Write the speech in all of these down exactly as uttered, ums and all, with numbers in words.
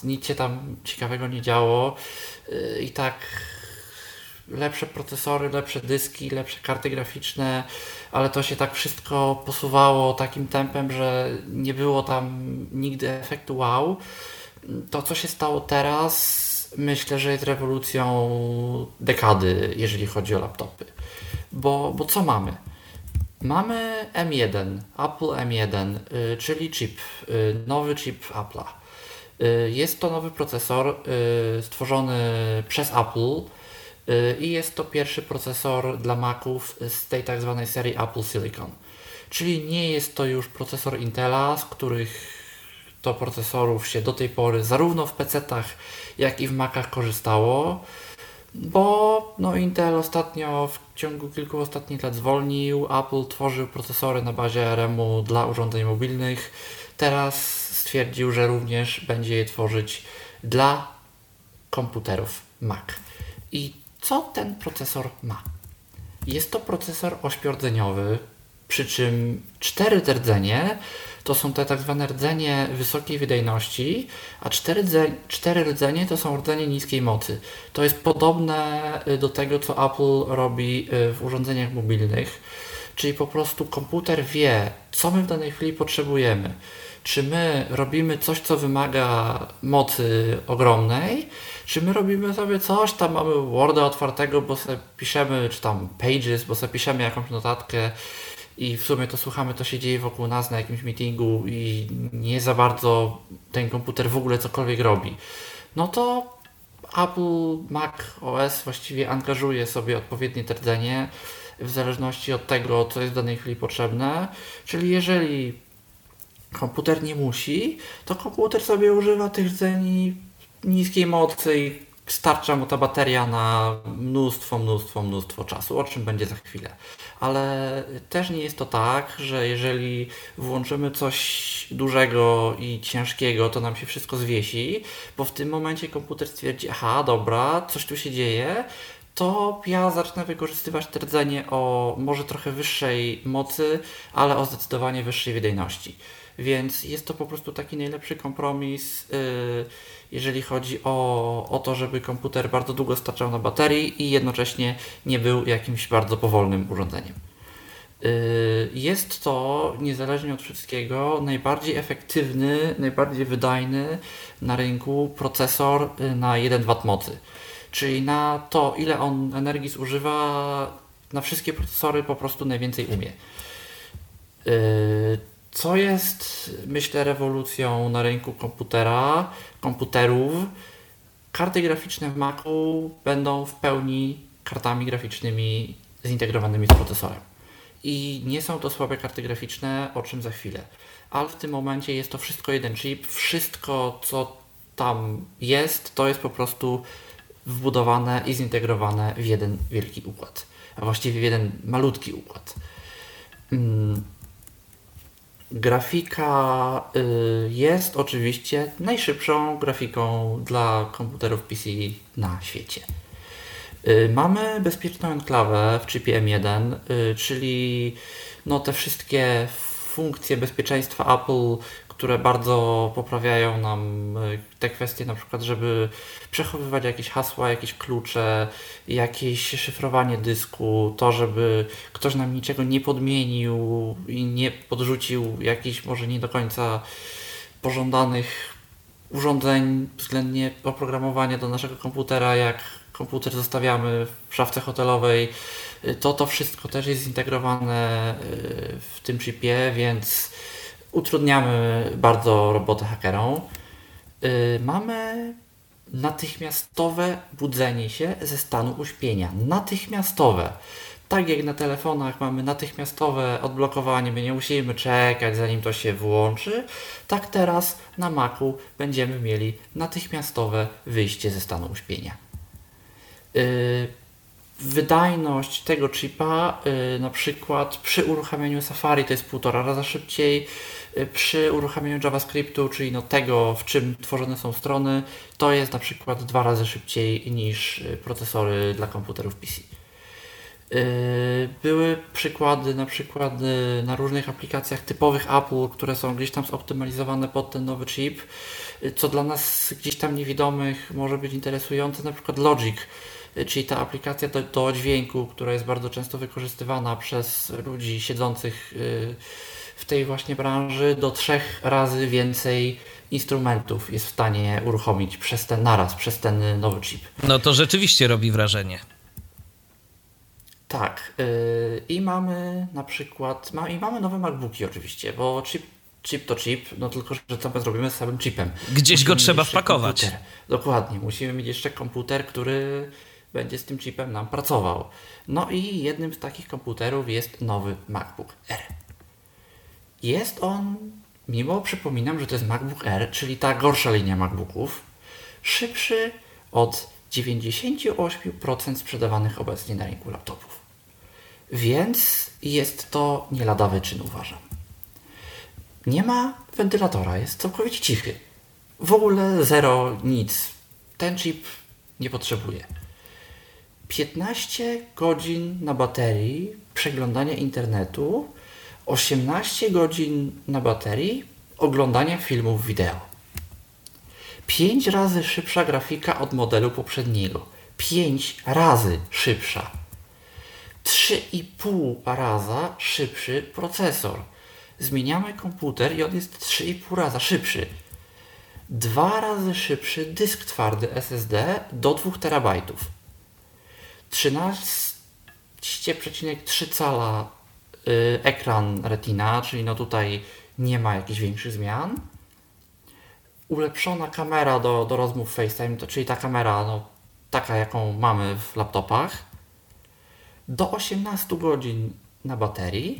raz, nic się tam ciekawego nie działo yy, i tak lepsze procesory, lepsze dyski, lepsze karty graficzne, ale to się tak wszystko posuwało takim tempem, że nie było tam nigdy efektu wow. To, co się stało teraz, myślę, że jest rewolucją dekady, jeżeli chodzi o laptopy. Bo, bo co mamy? Mamy M jeden, Apple M jeden, y, czyli chip, y, nowy chip Apple'a. Y, jest to nowy procesor y, stworzony przez Apple y, i jest to pierwszy procesor dla Maców z tej tak zwanej serii Apple Silicon. Czyli nie jest to już procesor Intela, z których to procesorów się do tej pory zarówno w pecetach, jak i w Macach korzystało, bo no, Intel ostatnio, w ciągu kilku ostatnich lat zwolnił, Apple tworzył procesory na bazie A R M-u dla urządzeń mobilnych, teraz stwierdził, że również będzie je tworzyć dla komputerów Mac. I co ten procesor ma? Jest to procesor ośmiordzeniowy, przy czym cztery rdzenie to są te tak zwane rdzenie wysokiej wydajności, a cztery, rdzenie, cztery rdzenie to są rdzenie niskiej mocy. To jest podobne do tego, co Apple robi w urządzeniach mobilnych, czyli po prostu komputer wie, co my w danej chwili potrzebujemy. Czy my robimy coś, co wymaga mocy ogromnej, czy my robimy sobie coś, tam mamy Worda otwartego, bo sobie piszemy, czy tam Pages, bo sobie piszemy jakąś notatkę, i w sumie to słuchamy, to się dzieje wokół nas na jakimś meetingu i nie za bardzo ten komputer w ogóle cokolwiek robi. No to Apple Mac O S właściwie angażuje sobie odpowiednie rdzenie w zależności od tego, co jest w danej chwili potrzebne. Czyli jeżeli komputer nie musi, to komputer sobie używa tych rdzeni niskiej mocy i starcza mu ta bateria na mnóstwo, mnóstwo, mnóstwo czasu, o czym będzie za chwilę. Ale też nie jest to tak, że jeżeli włączymy coś dużego i ciężkiego, to nam się wszystko zwiesi, bo w tym momencie komputer stwierdzi, aha, dobra, coś tu się dzieje, to ja zacznę wykorzystywać te rdzenie o może trochę wyższej mocy, ale o zdecydowanie wyższej wydajności. Więc jest to po prostu taki najlepszy kompromis, yy, jeżeli chodzi o, o to, żeby komputer bardzo długo starczał na baterii i jednocześnie nie był jakimś bardzo powolnym urządzeniem. Yy, jest to, niezależnie od wszystkiego, najbardziej efektywny, najbardziej wydajny na rynku procesor na jeden wat mocy. Czyli na to, ile on energii zużywa, na wszystkie procesory po prostu najwięcej umie. Yy, Co jest, myślę, rewolucją na rynku komputera, komputerów. Karty graficzne w Macu będą w pełni kartami graficznymi zintegrowanymi z procesorem. I nie są to słabe karty graficzne, o czym za chwilę. Ale w tym momencie jest to wszystko jeden chip. Wszystko, co tam jest, to jest po prostu wbudowane i zintegrowane w jeden wielki układ. A właściwie w jeden malutki układ. Hmm. Grafika y, jest oczywiście najszybszą grafiką dla komputerów P C na świecie. Y, mamy bezpieczną enklawę w chipie M jeden, y, czyli no, te wszystkie funkcje bezpieczeństwa Apple, które bardzo poprawiają nam y, te kwestie, na przykład, żeby przechowywać jakieś hasła, jakieś klucze, jakieś szyfrowanie dysku, to, żeby ktoś nam niczego nie podmienił i nie podrzucił jakichś może nie do końca pożądanych urządzeń względnie oprogramowania do naszego komputera, jak komputer zostawiamy w szafce hotelowej, to to wszystko też jest zintegrowane w tym chipie, więc utrudniamy bardzo robotę hakerom. Mamy natychmiastowe budzenie się ze stanu uśpienia. Natychmiastowe. Tak jak na telefonach mamy natychmiastowe odblokowanie, my nie musimy czekać zanim to się włączy, tak teraz na Macu będziemy mieli natychmiastowe wyjście ze stanu uśpienia. Yy, wydajność tego chipa yy, na przykład przy uruchamianiu Safari to jest półtora raza szybciej, yy, przy uruchamianiu JavaScriptu, czyli no tego, w czym tworzone są strony, to jest na przykład dwa razy szybciej niż procesory dla komputerów P C. Były przykłady na przykład na różnych aplikacjach typowych Apple, które są gdzieś tam zoptymalizowane pod ten nowy chip, co dla nas gdzieś tam niewidomych może być interesujące, na przykład Logic, czyli ta aplikacja do, do dźwięku, która jest bardzo często wykorzystywana przez ludzi siedzących w tej właśnie branży, do trzech razy więcej instrumentów jest w stanie uruchomić przez ten naraz, przez ten nowy chip. No to rzeczywiście robi wrażenie. Tak. Yy, I mamy na przykład, ma, i mamy nowe MacBooki oczywiście, bo chip, chip to chip, no tylko, że co my zrobimy z samym chipem? Gdzieś Musimy go trzeba mieć wpakować. Komputer. Dokładnie. Musimy mieć jeszcze komputer, który będzie z tym chipem nam pracował. No i jednym z takich komputerów jest nowy MacBook Air. Jest on, mimo przypominam, że to jest MacBook Air, czyli ta gorsza linia MacBooków, szybszy od dziewięćdziesiąt osiem procent sprzedawanych obecnie na rynku laptopów. Więc jest to nie lada wyczyn, uważam. Nie ma wentylatora, jest całkowicie cichy. W ogóle zero, nic. Ten chip nie potrzebuje. piętnaście godzin na baterii przeglądania internetu, osiemnaście godzin na baterii oglądania filmów wideo. pięć razy szybsza grafika od modelu poprzedniego. pięć razy szybsza. trzy i pół raza szybszy procesor. Zmieniamy komputer i on jest trzy i pół raza szybszy. dwa razy szybszy dysk twardy S S D do dwóch terabajtów. trzynaście przecinek trzy cala y, ekran Retina, czyli no tutaj nie ma jakichś większych zmian. Ulepszona kamera do, do rozmów FaceTime, to, czyli ta kamera no, taka jaką mamy w laptopach. Do osiemnaście godzin na baterii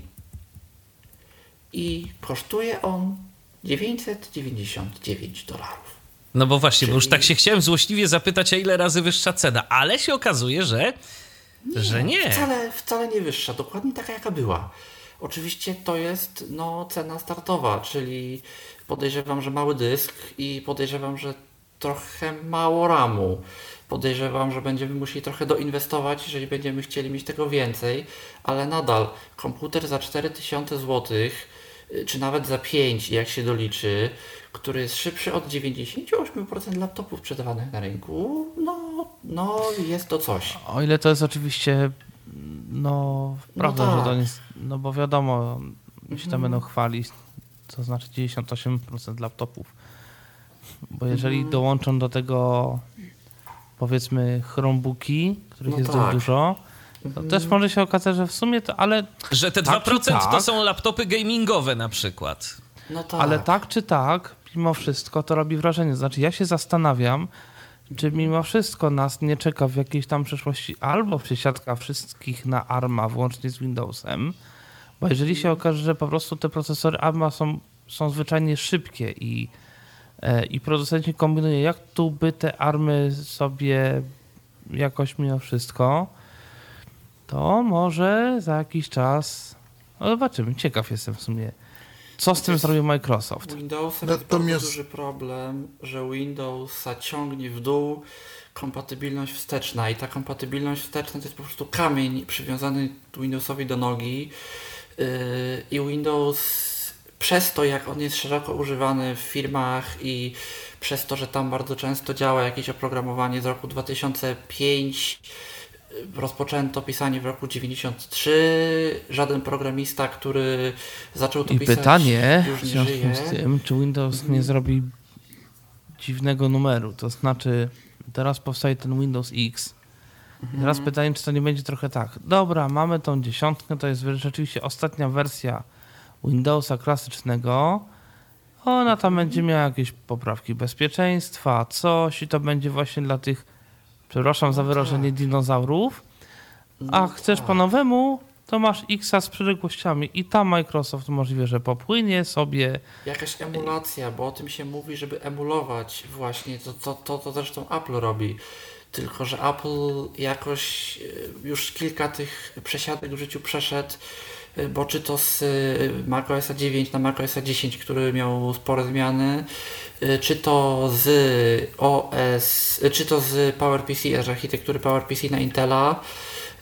i kosztuje on dziewięćset dziewięćdziesiąt dziewięć dolarów. No bo właśnie, Czyli... bo już tak się chciałem złośliwie zapytać, a ile razy wyższa cena, ale się okazuje, że nie. Że nie. Wcale, wcale nie wyższa, dokładnie taka jaka była. Oczywiście to jest no, cena startowa, czyli podejrzewam, że mały dysk i podejrzewam, że trochę mało ramu. Podejrzewam, że będziemy musieli trochę doinwestować, jeżeli będziemy chcieli mieć tego więcej, ale nadal komputer za cztery tysiące złotych, czy nawet za pięć, jak się doliczy, który jest szybszy od dziewięćdziesiąt osiem procent laptopów sprzedawanych na rynku, no, no jest to coś. O ile to jest oczywiście, no prawda, no tak. że to nie jest, no bo wiadomo, się tam Mhm. będą chwalić, to znaczy dziewięćdziesiąt osiem procent laptopów, bo jeżeli Mhm. dołączą do tego, powiedzmy, Chromebooki, których No jest tak. dość dużo, to Mhm. też może się okazać, że w sumie to, ale, że te Tak dwa czy procent to tak? są laptopy gamingowe na przykład. No tak. ale tak czy tak, mimo wszystko to robi wrażenie. Znaczy ja się zastanawiam, czy mimo wszystko nas nie czeka w jakiejś tam przyszłości albo przesiadka wszystkich na ARMA, włącznie z Windowsem, bo jeżeli się okaże, że po prostu te procesory ARMA są, są zwyczajnie szybkie i, e, i producenci kombinują, jak tu by te ARMy sobie jakoś mimo wszystko, to może za jakiś czas, no zobaczymy, ciekaw jestem w sumie, co z tym zrobił Microsoft. Windowsem jest Natomiast- bardzo duży problem, że Windowsa ciągnie w dół kompatybilność wsteczna i ta kompatybilność wsteczna to jest po prostu kamień przywiązany Windowsowi do nogi yy, i Windows przez to, jak on jest szeroko używany w firmach i przez to, że tam bardzo często działa jakieś oprogramowanie z roku dwa tysiące piąty, rozpoczęto pisanie w roku dziewięćdziesiątym trzecim. Żaden programista, który zaczął to I pisać, pytanie, już w nie związku żyje. z tym, czy Windows nie zrobi dziwnego numeru, to znaczy teraz powstaje ten Windows X. Teraz pytanie, czy to nie będzie trochę tak, dobra, mamy tą dziesiątkę, to jest rzeczywiście ostatnia wersja Windowsa klasycznego, ona tam będzie miała jakieś poprawki bezpieczeństwa, coś i to będzie właśnie dla tych, przepraszam za wyrażenie, dinozaurów, a No chcesz tak. po nowemu, to masz X z przyległościami i tam Microsoft możliwe, że popłynie sobie. Jakaś emulacja, bo o tym się mówi, żeby emulować właśnie to, to, to, to zresztą Apple robi. Tylko że Apple jakoś e, już kilka tych przesiadek w życiu przeszedł, e, bo czy to z e, macOS dziewięć na macOS dziesięć, który miał spore zmiany, e, czy to z O S, e, czy to z PowerPC, z architektury PowerPC na Intela,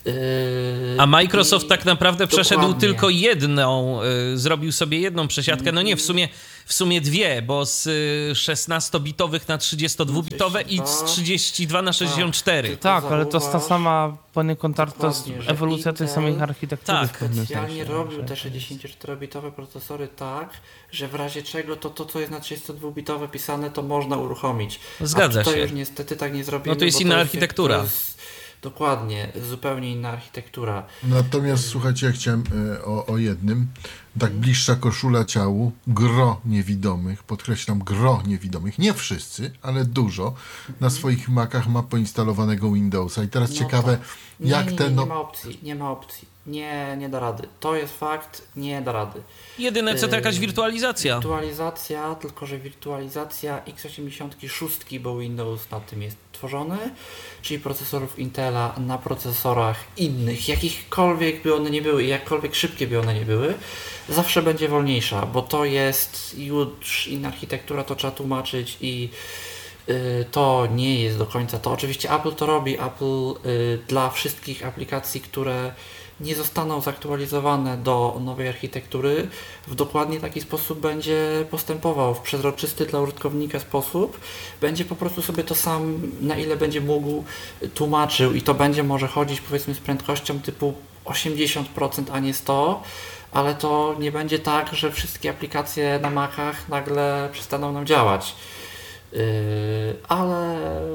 Yy, A Microsoft i- tak naprawdę przeszedł dokładnie. tylko jedną, y, zrobił sobie jedną przesiadkę, no nie, w sumie, w sumie dwie, bo z y, szesnastobitowych na trzydziestodwubitowe i z trzydzieści dwa na sześćdziesiąt cztery. tylko Tak, ale to jest ta zauważ- sama poniekąd to jest Dokładnie, że ewolucja tej Intel samej architektury tak, w pewnym Specjalnie sensie. robił że- te sześćdziesięcioczterobitowe procesory tak, że w razie czego to, to co jest na trzydziestodwubitowe pisane, to można uruchomić. Zgadza A tutaj się. już niestety tak nie zrobimy. No to jest bo inna to architektura. To jest, dokładnie, zupełnie inna architektura. Natomiast słuchajcie, ja chciałem e, o, o jednym. Tak bliższa koszula ciału, gro niewidomych, podkreślam gro niewidomych, nie wszyscy, ale dużo, na swoich Macach ma poinstalowanego Windowsa. I teraz No ciekawe, tak. Nie, jak nie, nie, te... nie No, ma opcji, nie ma opcji. Nie, nie da rady. To jest fakt, nie da rady. Jedyne co to jakaś Yy, wirtualizacja. Wirtualizacja, tylko że wirtualizacja x osiemdziesiąt sześć, bo Windows na tym jest tworzony, czyli procesorów Intela na procesorach innych, jakichkolwiek by one nie były i jakkolwiek szybkie by one nie były, zawsze będzie wolniejsza, bo to jest już inna architektura, to trzeba tłumaczyć i y, to nie jest do końca to. Oczywiście Apple to robi, Apple y, dla wszystkich aplikacji, które nie zostaną zaktualizowane do nowej architektury, w dokładnie taki sposób będzie postępował, w przezroczysty dla użytkownika sposób, będzie po prostu sobie to sam, na ile będzie mógł, tłumaczył i to będzie może chodzić powiedzmy z prędkością typu osiemdziesiąt procent, a nie sto procent, ale to nie będzie tak, że wszystkie aplikacje na Macach nagle przestaną nam działać. Yy, ale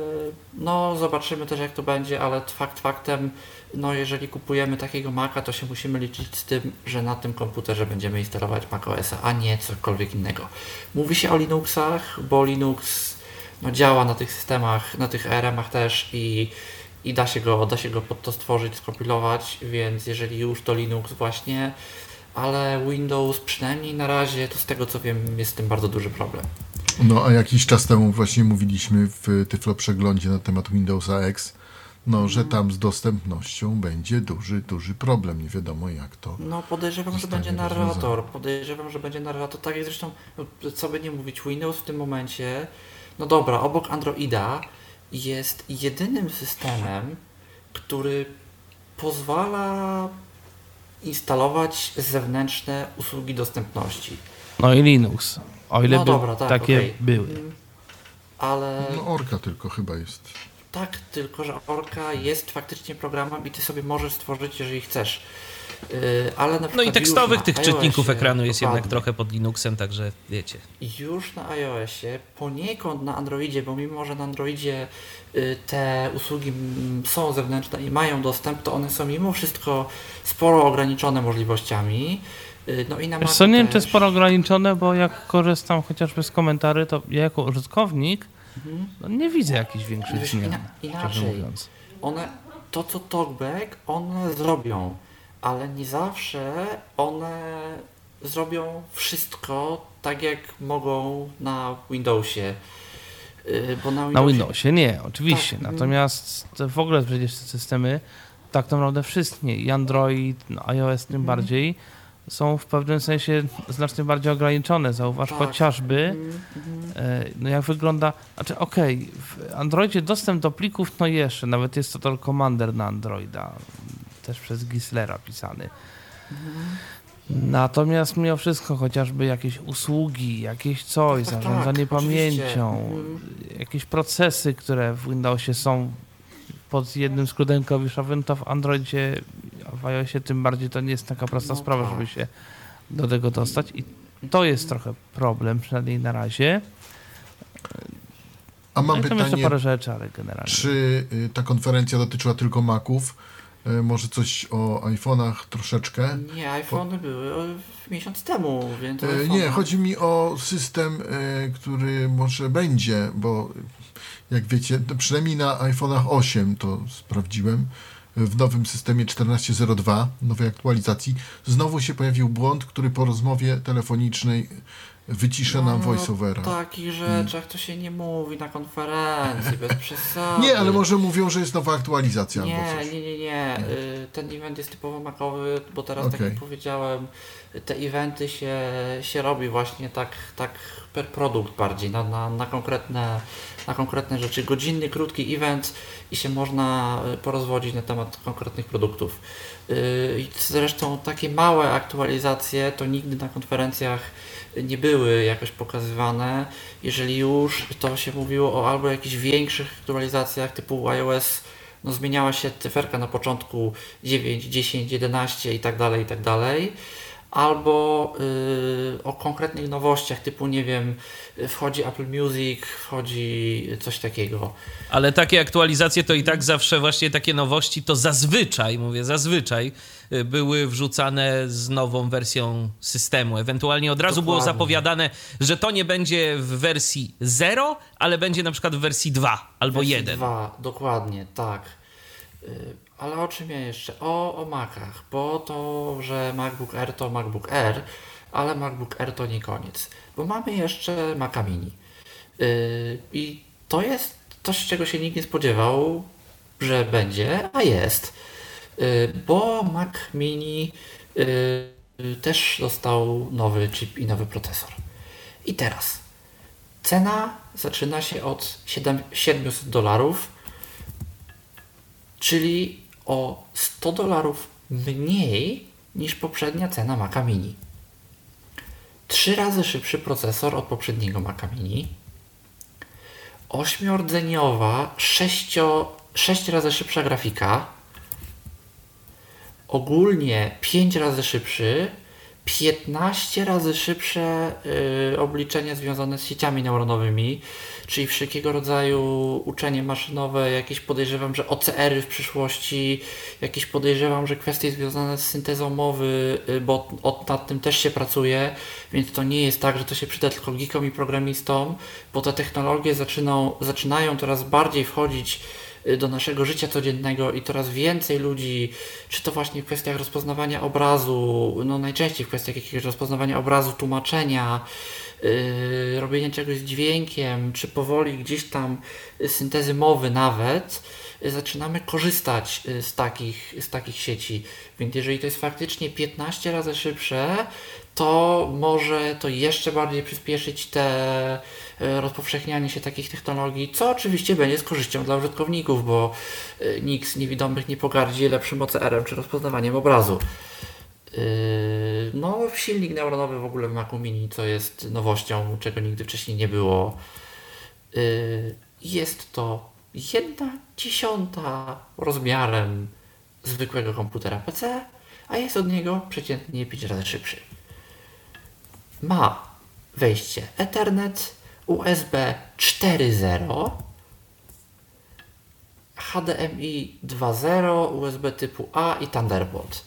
no zobaczymy też jak to będzie, ale fakt faktem, no jeżeli kupujemy takiego Maca, to się musimy liczyć z tym, że na tym komputerze będziemy instalować macOSa, a nie cokolwiek innego. Mówi się o Linuxach, bo Linux no, działa na tych systemach, na tych A R M-ach też i, i da się go, da się go pod to stworzyć, skompilować, więc jeżeli już to Linux właśnie, ale Windows przynajmniej na razie, to z tego co wiem, jest z tym bardzo duży problem. no a jakiś czas temu właśnie mówiliśmy w Tyflo Przeglądzie na temat Windowsa X, no, że tam z dostępnością będzie duży, duży problem. Nie wiadomo jak to. No podejrzewam, że Zostanie będzie rozwiązane. narrator. Podejrzewam, że będzie narrator. Tak jak zresztą, no, co by nie mówić, Windows w tym momencie, no dobra, obok Androida jest jedynym systemem, który pozwala instalować zewnętrzne usługi dostępności. No i Linux, o ile No by dobra, tak, takie okej. były. Mm, Ale No Orka tylko chyba jest. tak, tylko że Orka jest faktycznie programem i ty sobie możesz stworzyć, jeżeli chcesz. Yy, ale na No przykład i tekstowych już tych na czytników iOSie, ekranu jest jednak dokładnie. trochę pod Linuxem, także wiecie. Już na iOSie, poniekąd na Androidzie, bo mimo, że na Androidzie y, te usługi mm, są zewnętrzne i mają dostęp, to one są mimo wszystko sporo ograniczone możliwościami. Y, No i na Wiesz Macu co, nie wiem, czy też. sporo ograniczone, bo jak korzystam chociażby z komentarzy, to ja jako użytkownik Mhm. no nie widzę jakichś większych Wiesz, zmian, ina- szczerze inaczej. mówiąc. One, to co TalkBack, one zrobią, ale nie zawsze one zrobią wszystko tak jak mogą na Windowsie. Y, Bo na Na Windowsie, Windowsie nie, oczywiście. Tak, Natomiast to w ogóle przecież te systemy, tak naprawdę wszystkie, i Android, no iOS tym Mhm. bardziej, są w pewnym sensie znacznie bardziej ograniczone. Zauważ Tak. chociażby, Mhm, mhm. e, no jak wygląda, znaczy okej, w Androidzie dostęp do plików, no jeszcze, nawet jest to tylko Commander na Androida, też przez Gislera pisany. Natomiast mimo wszystko chociażby jakieś usługi, jakieś coś, Tak, tak, zarządzanie tak, oczywiście. pamięcią, Mhm. jakieś procesy, które w Windowsie są pod jednym skrótem klawiszowym, to w Androidzie, a w iOSie tym bardziej to nie jest taka prosta No sprawa, tak. żeby się do tego dostać i to jest trochę problem, przynajmniej na razie. A mam No i tam jeszcze pytanie, parę rzeczy, ale generalnie. czy y, ta konferencja dotyczyła tylko Maców? Y, Może coś o iPhone'ach troszeczkę? Nie, iPhony były o, miesiąc temu, więc... E, iPhone- Nie, chodzi mi o system, e, który może będzie, bo jak wiecie, to przynajmniej na iPhone'ach osiem to sprawdziłem, w nowym systemie czternaście zero dwa, nowej aktualizacji, znowu się pojawił błąd, który po rozmowie telefonicznej wyciszę nam No, voiceovera. O takich rzeczach to się nie mówi na konferencji, bez przesady. Nie, ale może mówią, że jest nowa aktualizacja albo Nie, coś. nie, nie, nie. Y, Ten event jest typowo makowy, bo teraz, tak Okej. jak powiedziałem, te eventy się, się robi właśnie tak, tak per produkt bardziej, na, na, na konkretne na konkretne rzeczy. Godzinny, krótki event i się można porozwodzić na temat konkretnych produktów. I zresztą takie małe aktualizacje to nigdy na konferencjach nie były jakoś pokazywane. Jeżeli już, to się mówiło o albo jakichś większych aktualizacjach typu iOS, no zmieniała się cyferka na początku dziewięć, dziesięć, jedenaście i tak dalej, i tak dalej. Albo yy, o konkretnych nowościach typu, nie wiem, wchodzi Apple Music, wchodzi coś takiego. Ale takie aktualizacje to i tak zawsze właśnie takie nowości to zazwyczaj, mówię zazwyczaj, były wrzucane z nową wersją systemu. Ewentualnie od razu Dokładnie. Było zapowiadane, że to nie będzie w wersji zero, ale będzie na przykład w wersji dwa albo wersji jeden. dwa, dokładnie, tak. Ale o czym ja jeszcze? O, o Macach, bo to, że MacBook Air to MacBook Air, ale MacBook Air to nie koniec, bo mamy jeszcze Maca Mini. Yy, I to jest coś, czego się nikt nie spodziewał, że będzie, a jest. Yy, bo Mac Mini yy, też dostał nowy chip i nowy procesor. I teraz cena zaczyna się od siedemset dolarów, czyli o sto dolarów mniej niż poprzednia cena Maca Mini. Trzy razy szybszy procesor od poprzedniego Maca Mini. ośmiordzeniowa, sześcio, sześć razy szybsza grafika. Ogólnie pięć razy szybszy, piętnaście razy szybsze yy, obliczenia związane z sieciami neuronowymi, czyli wszelkiego rodzaju uczenie maszynowe, jakieś podejrzewam, że O C R-y w przyszłości, jakieś podejrzewam, że kwestie związane z syntezą mowy, yy, bo od, nad tym też się pracuje, więc to nie jest tak, że to się przyda tylko geekom i programistom, bo te technologie zaczyną, zaczynają coraz bardziej wchodzić do naszego życia codziennego i coraz więcej ludzi, czy to właśnie w kwestiach rozpoznawania obrazu, no najczęściej w kwestiach jakiegoś rozpoznawania obrazu, tłumaczenia, yy, robienia czegoś z dźwiękiem, czy powoli gdzieś tam syntezy mowy nawet, yy, zaczynamy korzystać z takich, z takich sieci. Więc jeżeli to jest faktycznie piętnaście razy szybsze, to może to jeszcze bardziej przyspieszyć te rozpowszechnianie się takich technologii, co oczywiście będzie z korzyścią dla użytkowników, bo nikt z niewidomych nie pogardzi lepszym O C R-em czy rozpoznawaniem obrazu. No, silnik neuronowy w ogóle w Macu Mini, co jest nowością, czego nigdy wcześniej nie było. Jest to jedna dziesiąta rozmiarem zwykłego komputera P C, a jest od niego przeciętnie pięć razy szybszy. Ma wejście Ethernet, U S B cztery zero, H D M I dwa zero, U S B typu A i Thunderbolt.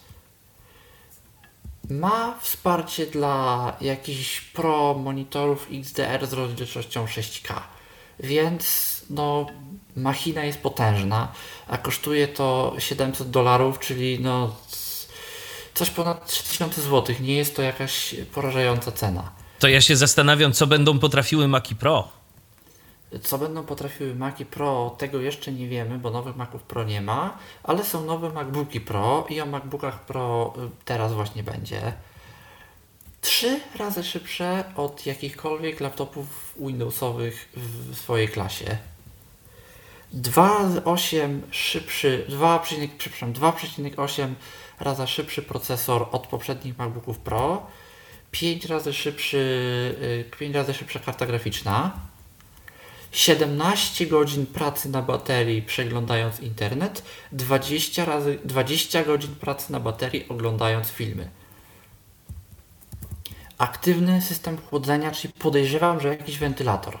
Ma wsparcie dla jakichś pro monitorów X D R z rozdzielczością sześć K, więc no machina jest potężna, a kosztuje to siedemset dolarów, czyli no coś ponad trzy tysiące złotych. Nie jest to jakaś porażająca cena. To ja się zastanawiam, co będą potrafiły Maci Pro. Co będą potrafiły Maci Pro, tego jeszcze nie wiemy, bo nowych Maców Pro nie ma, ale są nowe MacBooki Pro i o MacBookach Pro teraz właśnie będzie. Trzy razy szybsze od jakichkolwiek laptopów Windowsowych w swojej klasie. dwa przecinek osiem szybszy, dwa przecinek osiem razy szybszy procesor od poprzednich MacBooków Pro, pięć razy szybszy, pięć razy szybsza karta graficzna, siedemnaście godzin pracy na baterii przeglądając internet, dwadzieścia razy, dwadzieścia godzin pracy na baterii oglądając filmy. Aktywny system chłodzenia, czyli podejrzewam, że jakiś wentylator.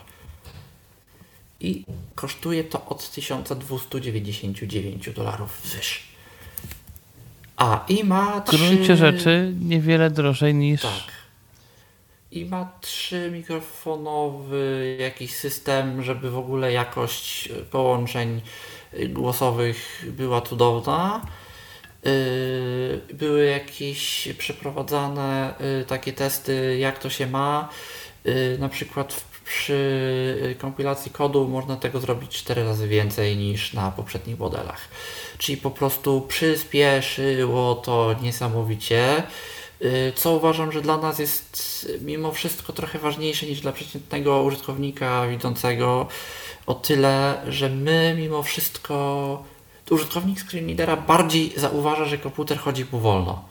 I kosztuje to od tysiąc dwieście dziewięćdziesiąt dziewięć dolarów wzwyż. A i ma trzy... W gruncie rzeczy niewiele drożej niż... Tak. I ma trzy mikrofonowy jakiś system, żeby w ogóle jakość połączeń głosowych była cudowna. Yy, były jakieś przeprowadzane yy, takie testy, jak to się ma. Yy, na przykład przy kompilacji kodu można tego zrobić cztery razy więcej niż na poprzednich modelach. Czyli po prostu przyspieszyło to niesamowicie, co uważam, że dla nas jest mimo wszystko trochę ważniejsze niż dla przeciętnego użytkownika widzącego. o tyle, że my mimo wszystko, użytkownik screenreadera bardziej zauważa, że komputer chodzi mu wolno.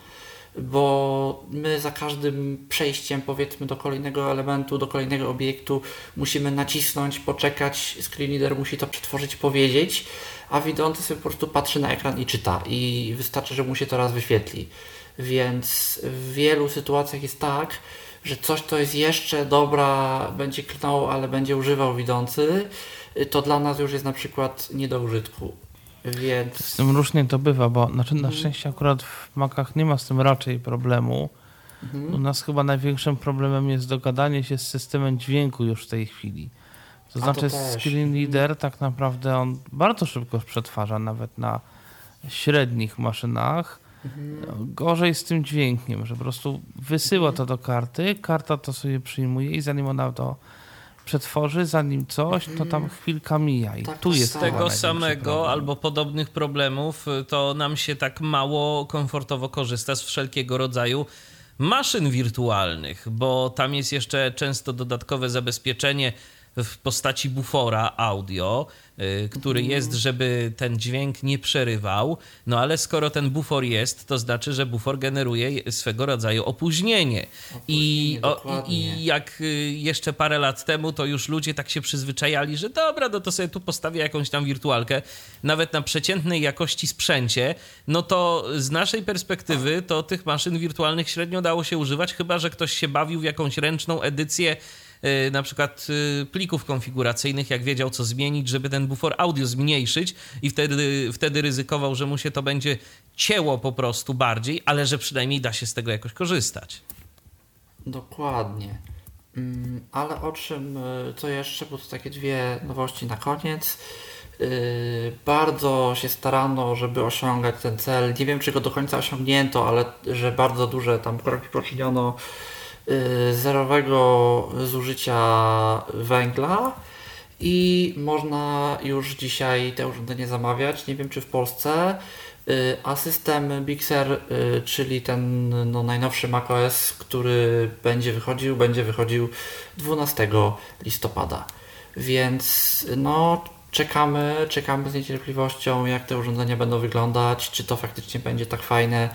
Bo my za każdym przejściem, powiedzmy, do kolejnego elementu, do kolejnego obiektu musimy nacisnąć, poczekać, screenreader musi to przetworzyć, powiedzieć, a widzący sobie po prostu patrzy na ekran i czyta i wystarczy, że mu się to raz wyświetli. Więc w wielu sytuacjach jest tak, że coś, to jest jeszcze dobra, będzie klnął, ale będzie używał widzący, to dla nas już jest na przykład nie do użytku. Więc... Z tym różnie to bywa, bo znaczy na szczęście akurat w Macach nie ma z tym raczej problemu. Mhm. U nas chyba największym problemem jest dogadanie się z systemem dźwięku już w tej chwili. To A znaczy to też. screenreader tak naprawdę on bardzo szybko przetwarza nawet na średnich maszynach. Mhm. Gorzej z tym dźwiękiem, że po prostu wysyła to do karty, karta to sobie przyjmuje i zanim ona to przetworzy, zanim coś, to tam chwilka mija i Tak, tu jest tak. chyba Tego największy samego problem. albo podobnych problemów to nam się tak mało komfortowo korzysta z wszelkiego rodzaju maszyn wirtualnych, bo tam jest jeszcze często dodatkowe zabezpieczenie w postaci bufora audio, y, który jest, żeby ten dźwięk nie przerywał, no ale skoro ten bufor jest, to znaczy, że bufor generuje swego rodzaju opóźnienie. I, o, dokładnie. I jak y, jeszcze parę lat temu, to już ludzie tak się przyzwyczajali, że dobra, no to sobie tu postawię jakąś tam wirtualkę, nawet na przeciętnej jakości sprzęcie, no to z naszej perspektywy to tych maszyn wirtualnych średnio dało się używać, chyba że ktoś się bawił w jakąś ręczną edycję na przykład plików konfiguracyjnych, jak wiedział co zmienić, żeby ten bufor audio zmniejszyć i wtedy, wtedy ryzykował, że mu się to będzie cięło po prostu bardziej, ale że przynajmniej da się z tego jakoś korzystać. Dokładnie. Mm, Ale o czym, y, co jeszcze, bo to takie dwie nowości na koniec. Yy, Bardzo się starano, żeby osiągać ten cel. Nie wiem, czy go do końca osiągnięto, ale że bardzo duże tam kroki poczyniono yy, zerowego zużycia węgla i można już dzisiaj te urządzenie zamawiać. Nie wiem, czy w Polsce. Yy, A system Big Sur, yy, czyli ten no, najnowszy macOS, który będzie wychodził, będzie wychodził dwunastego listopada. Więc no czekamy, czekamy z niecierpliwością, jak te urządzenia będą wyglądać, czy to faktycznie będzie tak fajne,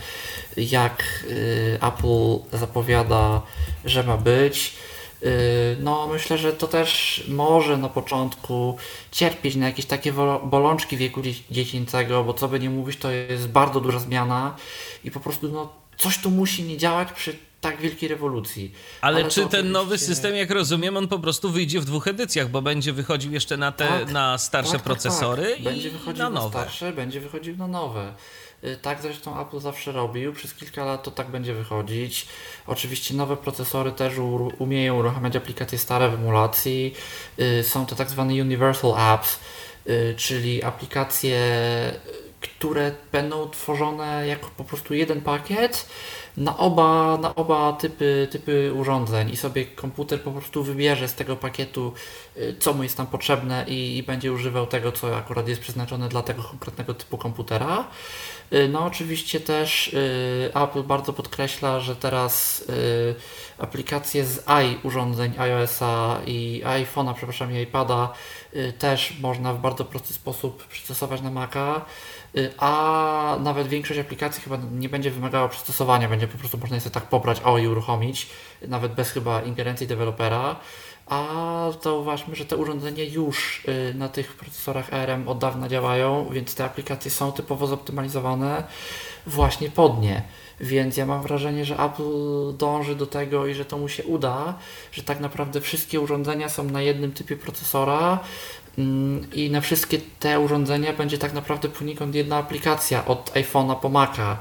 jak y, Apple zapowiada, że ma być. Y, no myślę, że to też może na początku cierpieć na jakieś takie wolo- bolączki wieku dzie- dziecięcego, bo co by nie mówić, to jest bardzo duża zmiana i po prostu no, coś tu musi nie działać przy tak wielkiej rewolucji. Ale, Ale czy to ten nowy oczywiście- system, jak rozumiem, on po prostu wyjdzie w dwóch edycjach, bo będzie wychodził jeszcze na te Tak, na starsze tak, tak, procesory tak. Będzie i wychodził na nowe. starsze, będzie wychodził na nowe. Y, Tak zresztą Apple zawsze robił, przez kilka lat to tak będzie wychodzić. Oczywiście nowe procesory też u- umieją uruchamiać aplikacje stare w emulacji. Y, Są to tak zwane Universal Apps, y, czyli aplikacje, y, które będą tworzone jako po prostu jeden pakiet na oba, na oba typy, typy urządzeń i sobie komputer po prostu wybierze z tego pakietu, y, co mu jest tam potrzebne i, i będzie używał tego, co akurat jest przeznaczone dla tego konkretnego typu komputera. Y, No oczywiście też y, Apple bardzo podkreśla, że teraz y, aplikacje z i urządzeń iOS-a i iPhone'a, przepraszam, i iPada y, też można w bardzo prosty sposób przystosować na Maca. Y, A nawet większość aplikacji chyba nie będzie wymagała przystosowania, będzie po prostu można je sobie tak pobrać o i uruchomić, nawet bez chyba ingerencji dewelopera. A zauważmy, że te urządzenia już y, na tych procesorach A R M od dawna działają, więc te aplikacje są typowo zoptymalizowane właśnie pod nie. Więc ja mam wrażenie, że Apple dąży do tego i że to mu się uda, że tak naprawdę wszystkie urządzenia są na jednym typie procesora mm, i na wszystkie te urządzenia będzie tak naprawdę poniekąd jedna aplikacja od iPhone'a po Maca.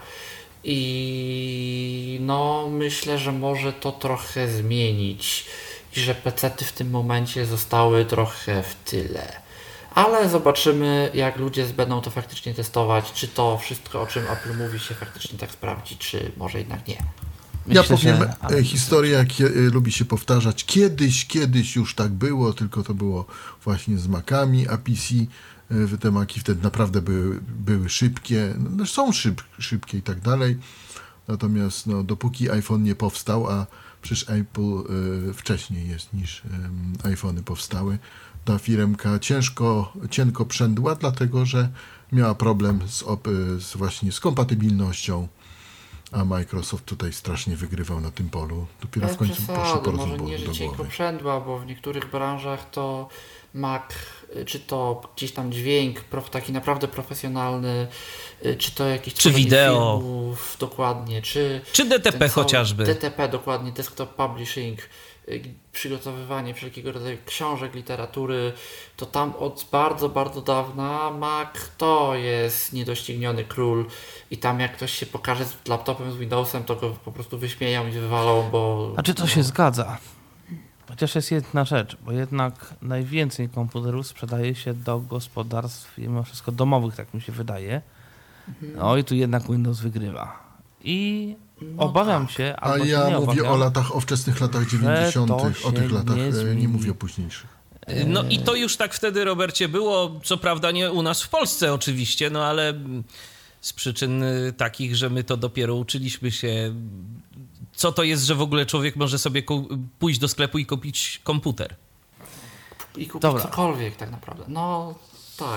I no myślę, że może to trochę zmienić i że pecety w tym momencie zostały trochę w tyle. Ale zobaczymy, jak ludzie będą to faktycznie testować, czy to wszystko, o czym Apple mówi, się faktycznie tak sprawdzi, czy może jednak nie. Ja Myślę, powiem, że- e, historia kie, e, lubi się powtarzać. Kiedyś, kiedyś już tak było, tylko to było właśnie z Macami, a P C, e, te Maki wtedy naprawdę były, były szybkie, no, są szyb, szybkie i tak dalej. Natomiast no, dopóki iPhone nie powstał, a przecież Apple e, wcześniej jest niż e, iPhony powstały, ta firmka ciężko, cienko przędła, dlatego że miała problem z, op, z właśnie z kompatybilnością, a Microsoft tutaj strasznie wygrywał na tym polu. Dopiero w końcu poszło po może do, nie, że do cienko głowy. przędła, bo w niektórych branżach to Mac, czy to gdzieś tam dźwięk prof, taki naprawdę profesjonalny, czy to jakieś Czy wideo. filmów, dokładnie, czy... Czy D T P ten cały- chociażby. D T P, dokładnie, desktop publishing, y, przygotowywanie wszelkiego rodzaju książek, literatury, to tam od bardzo, bardzo dawna Mac to jest niedościgniony król i tam jak ktoś się pokaże z laptopem, z Windowsem, to go po prostu wyśmieją i wywalą, bo... Znaczy to no, się zgadza. Chociaż jest jedna rzecz, bo jednak najwięcej komputerów sprzedaje się do gospodarstw, mimo wszystko domowych, tak mi się wydaje. No i tu jednak Windows wygrywa. I No obawiam tak. się, A albo się ja nie mówię obawiam, o latach, o wczesnych latach dziewięćdziesiątych, to o tych się latach, nie nie, zmieni. nie mówię o późniejszych. No i to już tak wtedy, Robercie, było, co prawda nie u nas w Polsce oczywiście, no ale z przyczyn y, takich, że my to dopiero uczyliśmy się, co to jest, że w ogóle człowiek może sobie ku- pójść do sklepu i kupić komputer. I kupić Dobra. cokolwiek tak naprawdę. No tak.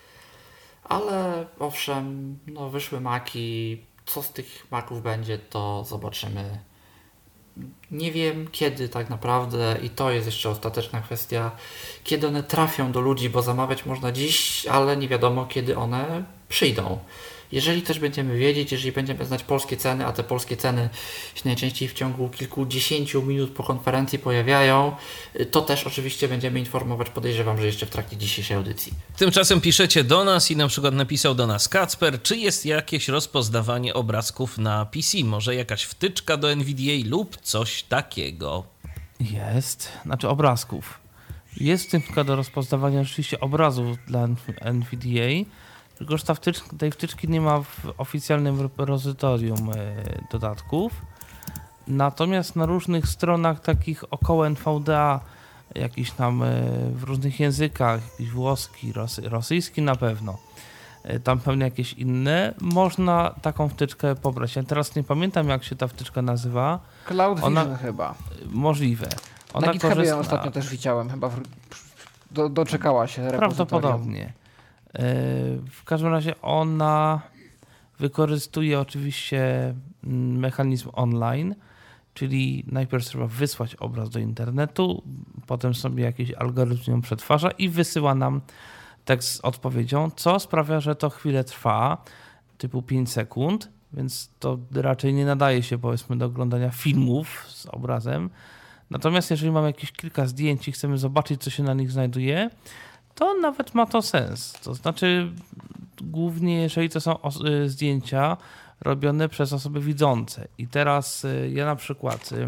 Ale owszem, no wyszły Maki. Co z tych Maków będzie, to zobaczymy. Nie wiem kiedy tak naprawdę i to jest jeszcze ostateczna kwestia, kiedy one trafią do ludzi, bo zamawiać można dziś, ale nie wiadomo kiedy one przyjdą. Jeżeli też będziemy wiedzieć, jeżeli będziemy znać polskie ceny, a te polskie ceny się najczęściej w ciągu kilkudziesięciu minut po konferencji pojawiają, to też oczywiście będziemy informować, podejrzewam, że jeszcze w trakcie dzisiejszej audycji. Tymczasem piszecie do nas i na przykład napisał do nas Kacper, czy jest jakieś rozpoznawanie obrazków na P C? Może jakaś wtyczka do N V D A lub coś takiego? jest, znaczy obrazków. Jest wtyczka do rozpoznawania rzeczywiście obrazów dla N V D A, tylko że ta wtyczka, tej wtyczki nie ma w oficjalnym repozytorium e, dodatków. Natomiast na różnych stronach takich około N V D A, jakiś tam e, w różnych językach, jakiś włoski, rosy, rosyjski na pewno, e, tam pewnie jakieś inne, można taką wtyczkę pobrać. Ja teraz nie pamiętam, jak się ta wtyczka nazywa. Cloud Vision Ona- chyba. Możliwe. Ona Na GitHubie ją korzysta- ostatnio też widziałem, chyba w, do, doczekała się repozytorium. Prawdopodobnie. E, W każdym razie ona wykorzystuje oczywiście mm, mechanizm online, czyli najpierw trzeba wysłać obraz do internetu, potem sobie jakiś algorytm ją przetwarza i wysyła nam tekst z odpowiedzią, co sprawia, że to chwilę trwa, typu pięć sekund, więc to raczej nie nadaje się, powiedzmy, do oglądania filmów z obrazem. Natomiast jeżeli mamy jakieś kilka zdjęć i chcemy zobaczyć, co się na nich znajduje, to nawet ma to sens. To znaczy, głównie jeżeli to są os- y, zdjęcia robione przez osoby widzące. I teraz y, ja na przykład y,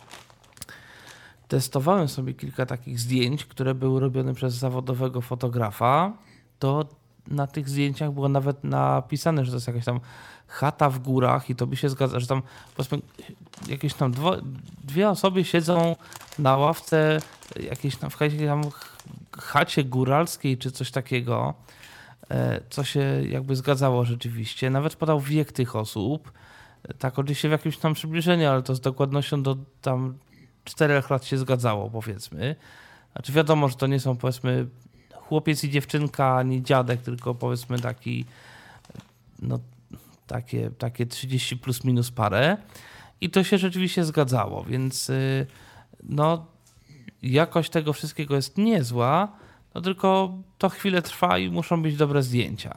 testowałem sobie kilka takich zdjęć, które były robione przez zawodowego fotografa. To na tych zdjęciach było nawet napisane, że to jest jakaś tam chata w górach i to by się zgadza, że tam powiedzmy jakieś tam dwo, dwie osoby siedzą na ławce jakiejś tam, w jakiejś tam chacie góralskiej czy coś takiego, e, co się jakby zgadzało rzeczywiście. Nawet podał wiek tych osób, e, tak oczywiście w jakimś tam przybliżeniu, ale to z dokładnością do tam czterech lat się zgadzało, powiedzmy. Znaczy wiadomo, że to nie są powiedzmy chłopiec i dziewczynka, ani dziadek, tylko powiedzmy taki no takie, takie trzydzieści plus minus parę i to się rzeczywiście zgadzało, więc y, no jakość tego wszystkiego jest niezła, no tylko to chwilę trwa i muszą być dobre zdjęcia.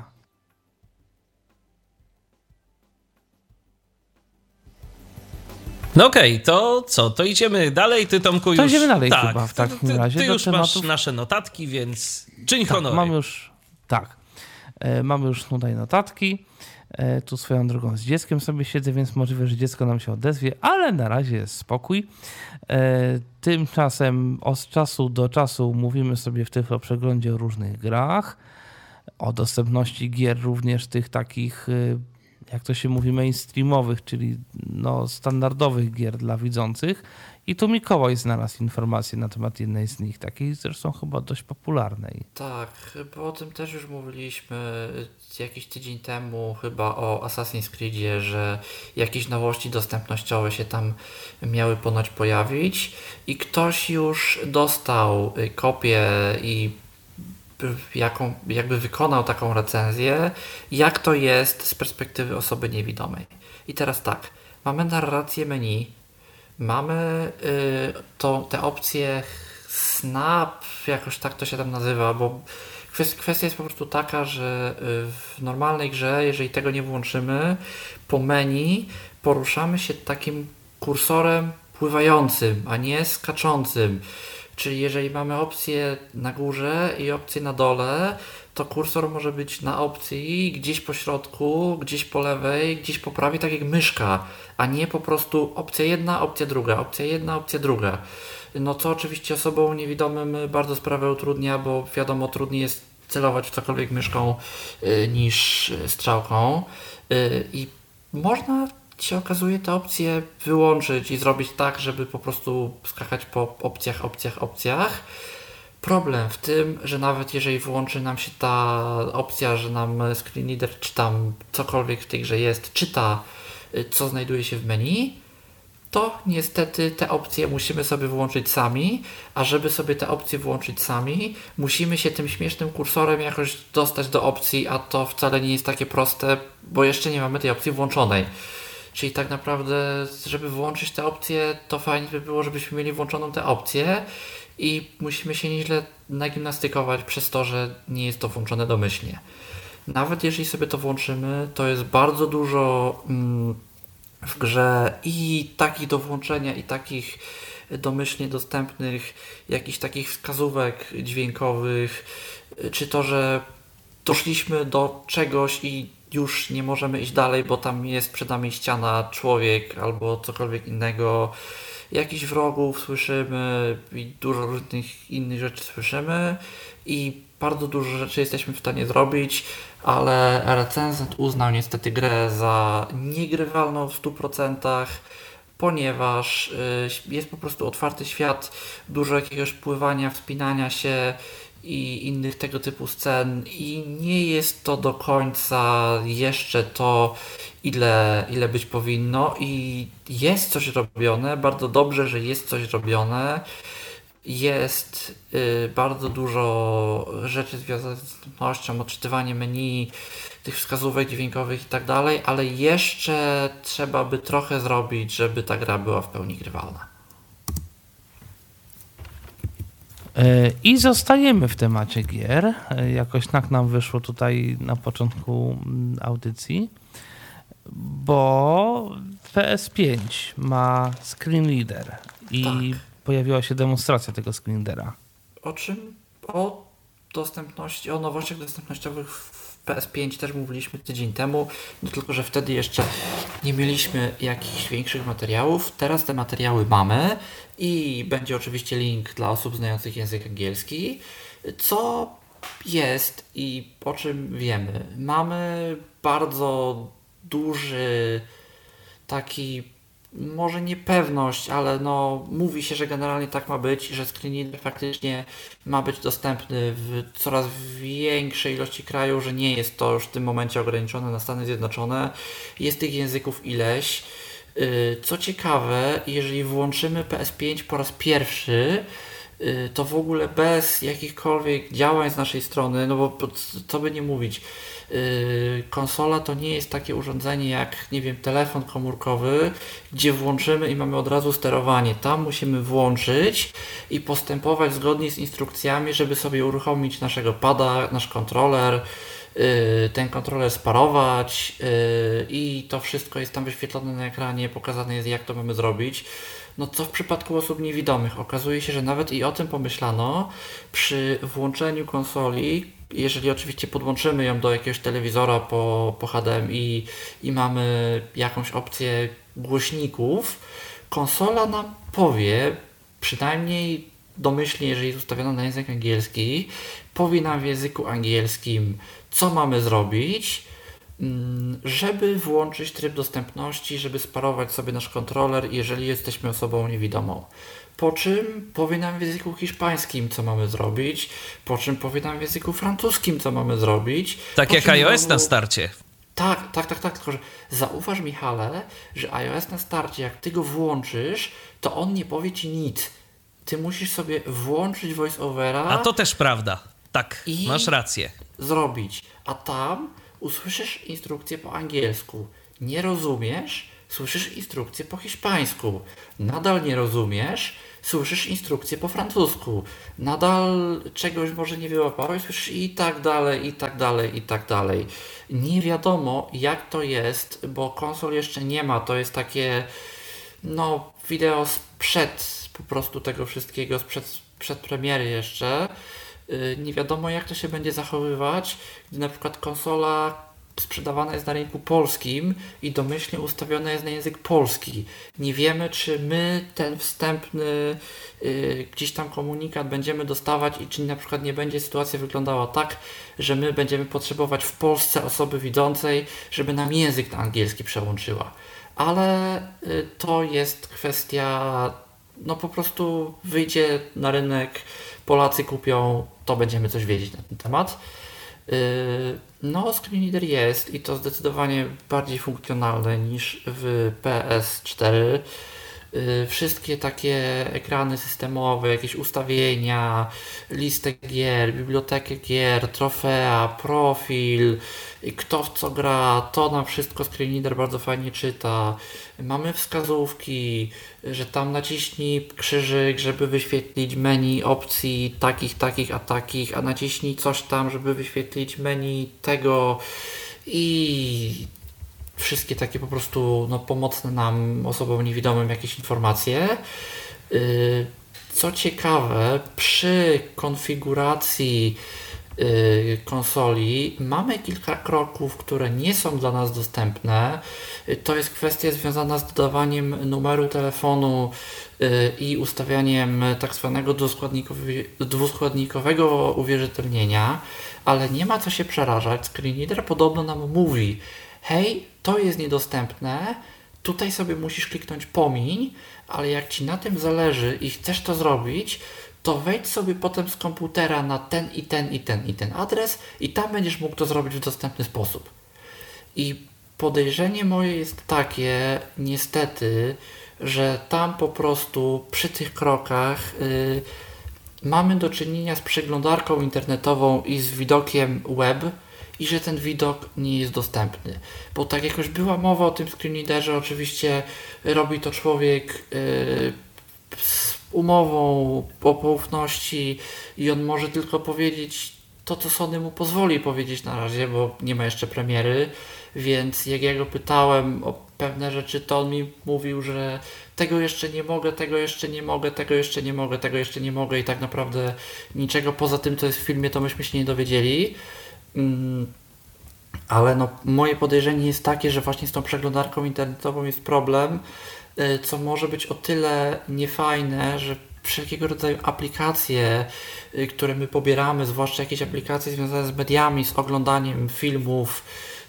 No okej, okay, to co? To idziemy dalej, ty Tomku już... To idziemy dalej tak, chyba w ty- takim ty, razie Ty do już tematów. masz nasze notatki, więc czyń Tak, honory. mam już, tak, e, mam już tutaj notatki. E, tu swoją drogą z dzieckiem sobie siedzę, więc możliwe, że dziecko nam się odezwie, ale na razie jest spokój. E, tymczasem od czasu do czasu mówimy sobie w Tyflo Przeglądzie o różnych grach, o dostępności gier również tych takich y, jak to się mówi, mainstreamowych, czyli no, standardowych gier dla widzących. I tu Mikołaj znalazł informację na temat jednej z nich, takiej zresztą chyba dość popularnej. Tak, bo o tym też już mówiliśmy jakiś tydzień temu chyba o Assassin's Creedzie, że jakieś nowości dostępnościowe się tam miały ponoć pojawić i ktoś już dostał kopię i jaką, jakby wykonał taką recenzję, jak to jest z perspektywy osoby niewidomej. I teraz tak, mamy narrację menu, mamy y, to, te opcje snap, jakoś tak to się tam nazywa, bo kwestia jest po prostu taka, że w normalnej grze, jeżeli tego nie włączymy, po menu poruszamy się takim kursorem pływającym, a nie skaczącym. Czyli jeżeli mamy opcję na górze i opcję na dole, to kursor może być na opcji gdzieś po środku, gdzieś po lewej, gdzieś po prawej, tak jak myszka, a nie po prostu opcja jedna, opcja druga, opcja jedna, opcja druga. No co oczywiście osobom niewidomym bardzo sprawę utrudnia, bo wiadomo, trudniej jest celować w cokolwiek myszką y, niż strzałką. Y, I można się okazuje te opcje wyłączyć i zrobić tak, żeby po prostu skakać po opcjach, opcjach, opcjach. Problem w tym, że nawet jeżeli włączy nam się ta opcja, że nam screen reader czy tam cokolwiek w tej grze jest, czyta, co znajduje się w menu, to niestety te opcje musimy sobie włączyć sami, a żeby sobie te opcje włączyć sami, musimy się tym śmiesznym kursorem jakoś dostać do opcji, a to wcale nie jest takie proste, bo jeszcze nie mamy tej opcji włączonej. Czyli tak naprawdę, żeby włączyć te opcje, to fajnie by było, żebyśmy mieli włączoną tę opcję i musimy się nieźle nagimnastykować przez to, że nie jest to włączone domyślnie. Nawet jeżeli sobie to włączymy, to jest bardzo dużo mm, w grze i takich do włączenia, i takich domyślnie dostępnych jakichś takich wskazówek dźwiękowych, czy to, że doszliśmy do czegoś i już nie możemy iść dalej, bo tam jest przed nami ściana, człowiek albo cokolwiek innego. Jakichś wrogów słyszymy i dużo różnych innych rzeczy słyszymy i bardzo dużo rzeczy jesteśmy w stanie zrobić, ale recenzent uznał niestety grę za niegrywalną w stu procentach, ponieważ jest po prostu otwarty świat, dużo jakiegoś pływania, wspinania się i innych tego typu scen i nie jest to do końca jeszcze to, ile, ile być powinno i jest coś robione, bardzo dobrze, że jest coś robione. Jest y, bardzo dużo rzeczy związanych z dostępnością, odczytywaniem menu, tych wskazówek dźwiękowych i tak dalej, ale jeszcze trzeba by trochę zrobić, żeby ta gra była w pełni grywalna. I zostajemy w temacie gier. Jakoś tak nam wyszło tutaj na początku audycji, bo P S pięć ma screen reader i tak. Pojawiła się demonstracja tego screen readera. O czym? O dostępności, o nowościach dostępnościowych w P S pięć też mówiliśmy tydzień temu, no tylko że wtedy jeszcze nie mieliśmy jakichś większych materiałów. Teraz te materiały mamy i będzie oczywiście link dla osób znających język angielski. Co jest i o czym wiemy? Mamy bardzo duży taki, może niepewność, ale no mówi się, że generalnie tak ma być, że screen reader faktycznie ma być dostępny w coraz większej ilości krajów, że nie jest to już w tym momencie ograniczone na Stany Zjednoczone. Jest tych języków ileś. Co ciekawe, jeżeli włączymy P S pięć po raz pierwszy, to w ogóle bez jakichkolwiek działań z naszej strony, no bo co by nie mówić, konsola to nie jest takie urządzenie jak, nie wiem, telefon komórkowy, gdzie włączymy i mamy od razu sterowanie. Tam musimy włączyć i postępować zgodnie z instrukcjami, żeby sobie uruchomić naszego pada, nasz kontroler, ten kontroler sparować i to wszystko jest tam wyświetlone na ekranie, pokazane jest, jak to mamy zrobić. No co w przypadku osób niewidomych? Okazuje się, że nawet i o tym pomyślano przy włączeniu konsoli, jeżeli oczywiście podłączymy ją do jakiegoś telewizora po, po H D M I i mamy jakąś opcję głośników, konsola nam powie, przynajmniej domyślnie, jeżeli jest ustawiona na język angielski, powie nam w języku angielskim, co mamy zrobić, żeby włączyć tryb dostępności, żeby sparować sobie nasz kontroler, jeżeli jesteśmy osobą niewidomą. Po czym powie nam w języku hiszpańskim, co mamy zrobić, po czym powie nam w języku francuskim, co mamy zrobić. Tak jak czym iOS znowu... na starcie. Tak, tak, tak, tak, tylko że zauważ, Michale, że iOS na starcie, jak ty go włączysz, to on nie powie ci nic. Ty musisz sobie włączyć voice-overa. A to też prawda. Tak, I masz rację. Zrobić. A tam usłyszysz instrukcję po angielsku. Nie rozumiesz, słyszysz instrukcję po hiszpańsku. Nadal nie rozumiesz, słyszysz instrukcję po francusku. Nadal czegoś może nie wyłapałeś, słyszysz i tak dalej, i tak dalej, i tak dalej. Nie wiadomo, jak to jest, bo konsol jeszcze nie ma. To jest takie no wideo sprzed po prostu tego wszystkiego, sprzed, przed premiery jeszcze. Nie wiadomo, jak to się będzie zachowywać, gdy na przykład konsola sprzedawana jest na rynku polskim i domyślnie ustawiona jest na język polski. Nie wiemy, czy my ten wstępny yy, gdzieś tam komunikat będziemy dostawać i czy na przykład nie będzie sytuacja wyglądała tak, że my będziemy potrzebować w Polsce osoby widzącej, żeby nam język na angielski przełączyła. Ale yy, to jest kwestia, no po prostu wyjdzie na rynek, Polacy kupią, to będziemy coś wiedzieć na ten temat. No, Screen Reader jest i to zdecydowanie bardziej funkcjonalne niż w P S cztery. Wszystkie takie ekrany systemowe, jakieś ustawienia, listę gier, bibliotekę gier, trofea, profil, kto w co gra, to nam wszystko Screen Reader bardzo fajnie czyta. Mamy wskazówki, że tam naciśnij krzyżyk, żeby wyświetlić menu opcji takich, takich, a takich, a naciśnij coś tam, żeby wyświetlić menu tego i wszystkie takie po prostu no, pomocne nam, osobom niewidomym, jakieś informacje. Co ciekawe, przy konfiguracji konsoli mamy kilka kroków, które nie są dla nas dostępne. To jest kwestia związana z dodawaniem numeru telefonu i ustawianiem tak zwanego dwuskładnikowego uwierzytelnienia, ale nie ma co się przerażać. Screen Reader podobno nam mówi: hej, to jest niedostępne, tutaj sobie musisz kliknąć pomiń, ale jak Ci na tym zależy i chcesz to zrobić, to wejdź sobie potem z komputera na ten i ten i ten i ten adres i tam będziesz mógł to zrobić w dostępny sposób. I podejrzenie moje jest takie, niestety, że tam po prostu przy tych krokach yy, mamy do czynienia z przeglądarką internetową i z widokiem web i że ten widok nie jest dostępny. Bo tak jakoś była mowa o tym Screen Readerze, oczywiście robi to człowiek yy, z umową o poufności i on może tylko powiedzieć to, co Sony mu pozwoli powiedzieć na razie, bo nie ma jeszcze premiery, więc jak ja go pytałem o pewne rzeczy, to on mi mówił, że tego jeszcze nie mogę, tego jeszcze nie mogę, tego jeszcze nie mogę, tego jeszcze nie mogę i tak naprawdę niczego poza tym, co jest w filmie, to myśmy się nie dowiedzieli. Mm, ale no, moje podejrzenie jest takie, że właśnie z tą przeglądarką internetową jest problem, co może być o tyle niefajne, że wszelkiego rodzaju aplikacje, które my pobieramy, zwłaszcza jakieś aplikacje związane z mediami, z oglądaniem filmów,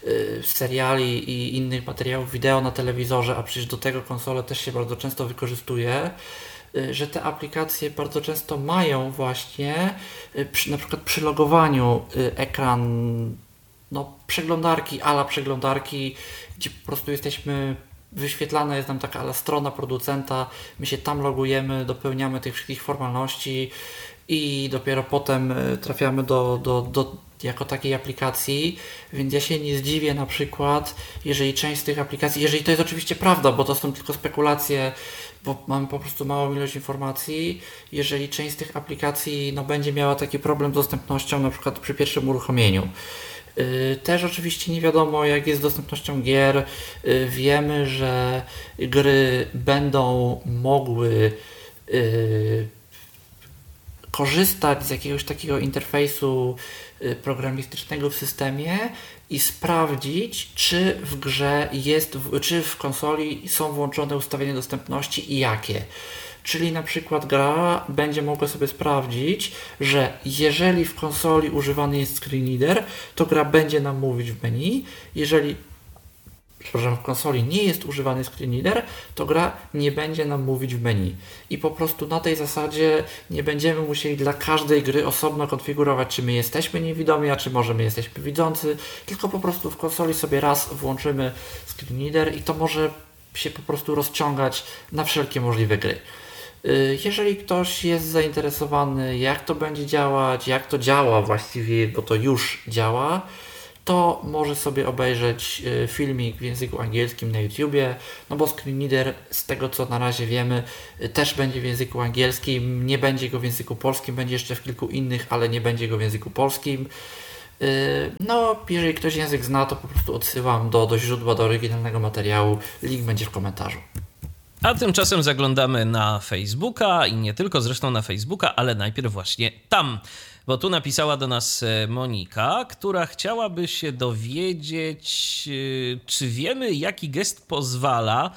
seriali i innych materiałów wideo na telewizorze, a przecież do tego konsole też się bardzo często wykorzystuje, że te aplikacje bardzo często mają właśnie przy, na przykład przy logowaniu ekran no, przeglądarki, ala przeglądarki, gdzie po prostu jesteśmy, wyświetlana jest nam taka ala strona producenta, my się tam logujemy, dopełniamy tych wszystkich formalności i dopiero potem trafiamy do, do, do jako takiej aplikacji, więc ja się nie zdziwię na przykład, jeżeli część z tych aplikacji, jeżeli to jest oczywiście prawda, bo to są tylko spekulacje, bo mamy po prostu małą ilość informacji, jeżeli część z tych aplikacji no, będzie miała taki problem z dostępnością, na przykład przy pierwszym uruchomieniu. Też oczywiście nie wiadomo, jak jest z dostępnością gier. Wiemy, że gry będą mogły korzystać z jakiegoś takiego interfejsu programistycznego w systemie i sprawdzić, czy w grze jest, czy w konsoli są włączone ustawienia dostępności i jakie. Czyli na przykład gra będzie mogła sobie sprawdzić, że jeżeli w konsoli używany jest screen reader, to gra będzie nam mówić w menu. Jeżeli przepraszam, w konsoli nie jest używany screen reader, to gra nie będzie nam mówić w menu. I po prostu na tej zasadzie nie będziemy musieli dla każdej gry osobno konfigurować, czy my jesteśmy niewidomi, a czy może my jesteśmy widzący, tylko po prostu w konsoli sobie raz włączymy screen reader i to może się po prostu rozciągać na wszelkie możliwe gry. Jeżeli ktoś jest zainteresowany, jak to będzie działać, jak to działa właściwie, bo to już działa, to może sobie obejrzeć filmik w języku angielskim na YouTubie, no bo screen reader, z tego co na razie wiemy, też będzie w języku angielskim, nie będzie go w języku polskim, będzie jeszcze w kilku innych, ale nie będzie go w języku polskim. No, jeżeli ktoś język zna, to po prostu odsyłam do, do źródła, do oryginalnego materiału, link będzie w komentarzu. A tymczasem zaglądamy na Facebooka i nie tylko zresztą na Facebooka, ale najpierw właśnie tam. Bo tu napisała do nas Monika, która chciałaby się dowiedzieć, czy wiemy, jaki gest pozwala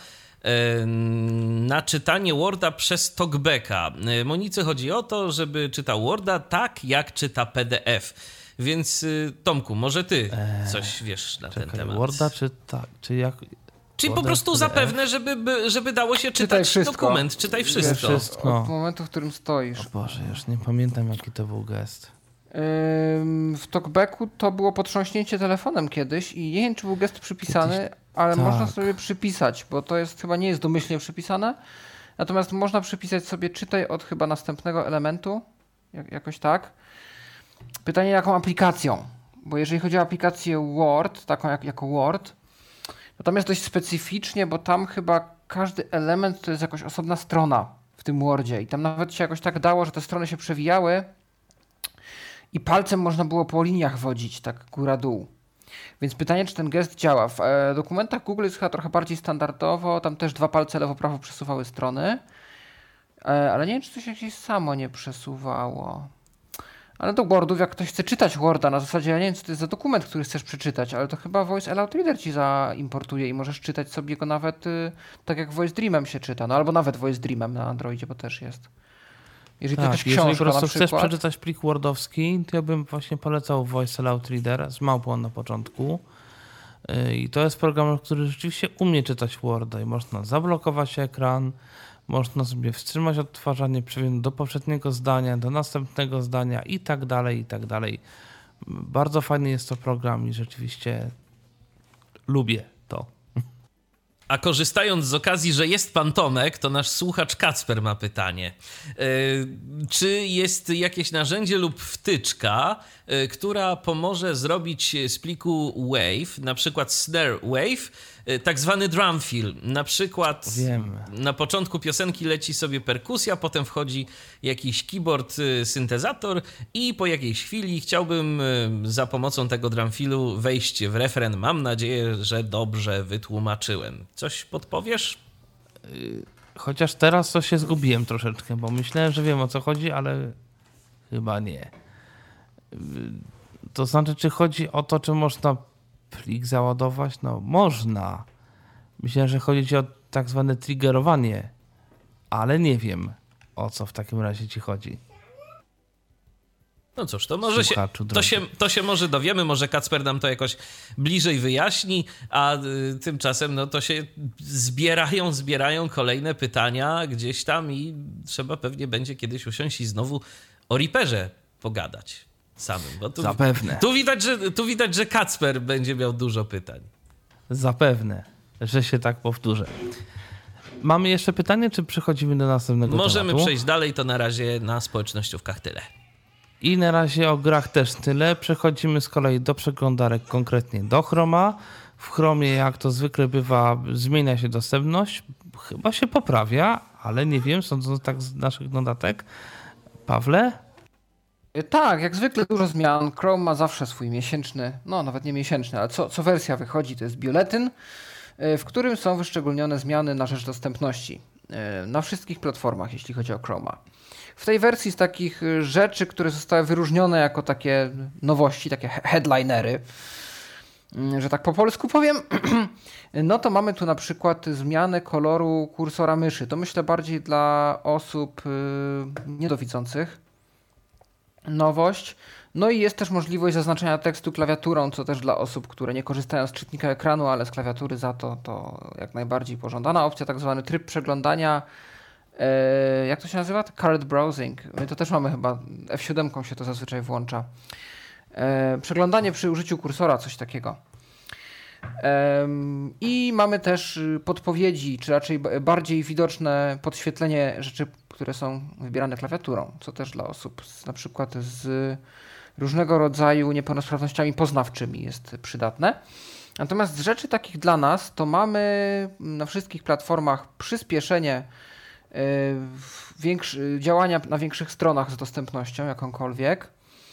na czytanie Worda przez talkbacka. Monice chodzi o to, żeby czytał Worda tak, jak czyta P D F. Więc Tomku, może ty coś wiesz na Czekaj, ten temat. Worda czy tak, czy jak... Czyli po prostu zapewne, żeby, żeby dało się Czytaj czytać wszystko. dokument. Czytaj wszystko. Wszystko. Od momentu, w którym stoisz. O Boże, już nie pamiętam, jaki to był gest. Ym, w talkbacku to było potrząśnięcie telefonem kiedyś i nie wiem, czy był gest przypisany, Kiedyś- ale tak. można sobie przypisać, bo to jest chyba nie jest domyślnie przypisane. Natomiast można przypisać sobie czytaj od chyba następnego elementu, jak, jakoś tak. Pytanie, jaką aplikacją? Bo jeżeli chodzi o aplikację Word, taką jak, jako Word, to tam jest dość specyficznie, bo tam chyba każdy element to jest jakaś osobna strona w tym Wordzie i tam nawet się jakoś tak dało, że te strony się przewijały i palcem można było po liniach wodzić, tak góra-dół. Więc pytanie, czy ten gest działa. W e, dokumentach Google jest chyba trochę bardziej standardowo, tam też dwa palce lewo-prawo przesuwały strony, e, ale nie wiem, czy to się gdzieś samo nie przesuwało. Ale do Wordów, jak ktoś chce czytać Worda, na zasadzie ja nie wiem, co to jest za dokument, który chcesz przeczytać, ale to chyba Voice Aloud Reader ci zaimportuje i możesz czytać sobie go nawet y, tak jak Voice Dreamem się czyta, no albo nawet Voice Dreamem na Androidzie, bo też jest. Jeżeli to Tak, też jeżeli książka po prostu na przykład. chcesz przeczytać plik wordowski, to ja bym właśnie polecał Voice Aloud Reader z małpą na początku. Yy, I to jest program, który rzeczywiście umie czytać Worda i można zablokować ekran, można sobie wstrzymać odtwarzanie, przewinąć do poprzedniego zdania, do następnego zdania i tak dalej, i tak dalej. Bardzo fajny jest to program i rzeczywiście lubię to. A korzystając z okazji, że jest pan Tomek, to nasz słuchacz Kacper ma pytanie. Yy, czy jest jakieś narzędzie lub wtyczka, yy, która pomoże zrobić z pliku wave, na przykład snare wave, yy, tak zwany drum fill? Na przykład Wiem. na początku piosenki leci sobie perkusja, potem wchodzi jakiś keyboard, yy, syntezator i po jakiejś chwili chciałbym yy, za pomocą tego drum fillu wejść w refren. Mam nadzieję, że dobrze wytłumaczyłem. Coś podpowiesz? Chociaż teraz to się zgubiłem troszeczkę, bo myślałem, że wiem, o co chodzi, ale chyba nie. To znaczy, czy chodzi o to, czy można plik załadować? No, można. Myślałem, że chodzi ci o tak zwane triggerowanie, ale nie wiem, o co w takim razie ci chodzi. No cóż, to może się Słuchaczu to, drogi. się, to się może dowiemy, może Kacper nam to jakoś bliżej wyjaśni, a y, tymczasem no to się zbierają, zbierają kolejne pytania gdzieś tam i trzeba pewnie będzie kiedyś usiąść i znowu o Reaperze pogadać samym. Bo tu, Zapewne. tu, widać, że, tu widać, że Kacper będzie miał dużo pytań. Zapewne, że się tak powtórzę. Mamy jeszcze pytanie, czy przechodzimy do następnego Możemy tematu? przejść dalej, to na razie na społecznościówkach tyle. I na razie o grach też tyle. Przechodzimy z kolei do przeglądarek, konkretnie do Chroma. W Chromie, jak to zwykle bywa, zmienia się dostępność. Chyba się poprawia, ale nie wiem, sądząc tak z naszych notatek. Pawle? Tak, jak zwykle dużo zmian. Chrome ma zawsze swój miesięczny, no nawet nie miesięczny, ale co, co wersja wychodzi, to jest biuletyn, w którym są wyszczególnione zmiany na rzecz dostępności. na wszystkich platformach, jeśli chodzi o Chroma. W tej wersji z takich rzeczy, które zostały wyróżnione jako takie nowości, takie headlinery, że tak po polsku powiem, no to mamy tu na przykład zmianę koloru kursora myszy. To myślę bardziej dla osób niedowidzących. Nowość. No i jest też możliwość zaznaczenia tekstu klawiaturą, co też dla osób, które nie korzystają z czytnika ekranu, ale z klawiatury za to, to jak najbardziej pożądana opcja, tak zwany tryb przeglądania. E, jak to się nazywa? Card browsing. My to też mamy chyba, F siedem się to zazwyczaj włącza. E, przeglądanie przy użyciu kursora, coś takiego. E, I mamy też podpowiedzi, czy raczej bardziej widoczne podświetlenie rzeczy, które są wybierane klawiaturą, co też dla osób z, na przykład z różnego rodzaju niepełnosprawnościami poznawczymi jest przydatne. Natomiast z rzeczy takich dla nas to mamy na wszystkich platformach przyspieszenie yy, większy, działania na większych stronach z dostępnością jakąkolwiek.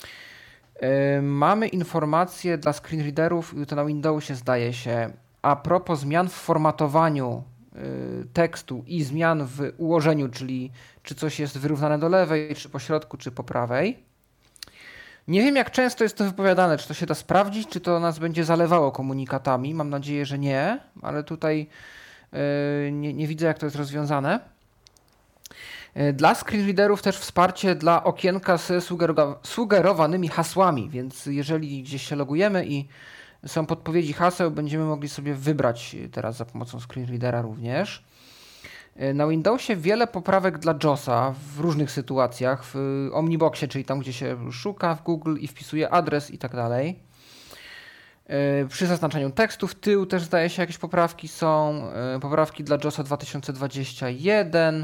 Yy, mamy informacje dla screenreaderów, to na Windowsie zdaje się, a propos zmian w formatowaniu tekstu i zmian w ułożeniu, czyli czy coś jest wyrównane do lewej, czy po środku, czy po prawej. Nie wiem, jak często jest to wypowiadane, czy to się da sprawdzić, czy to nas będzie zalewało komunikatami. Mam nadzieję, że nie, ale tutaj yy, nie, nie widzę, jak to jest rozwiązane. Yy, dla screenreaderów też wsparcie dla okienka z sugero- sugerowanymi hasłami, więc jeżeli gdzieś się logujemy i są podpowiedzi haseł, będziemy mogli sobie wybrać teraz za pomocą screenreadera również. Na Windowsie wiele poprawek dla JOSa w różnych sytuacjach, w Omniboxie, czyli tam, gdzie się szuka w Google i wpisuje adres i tak dalej. Przy zaznaczaniu tekstu w tył też zdaje się jakieś poprawki są. Poprawki dla JOSa dwa tysiące dwadzieścia jeden.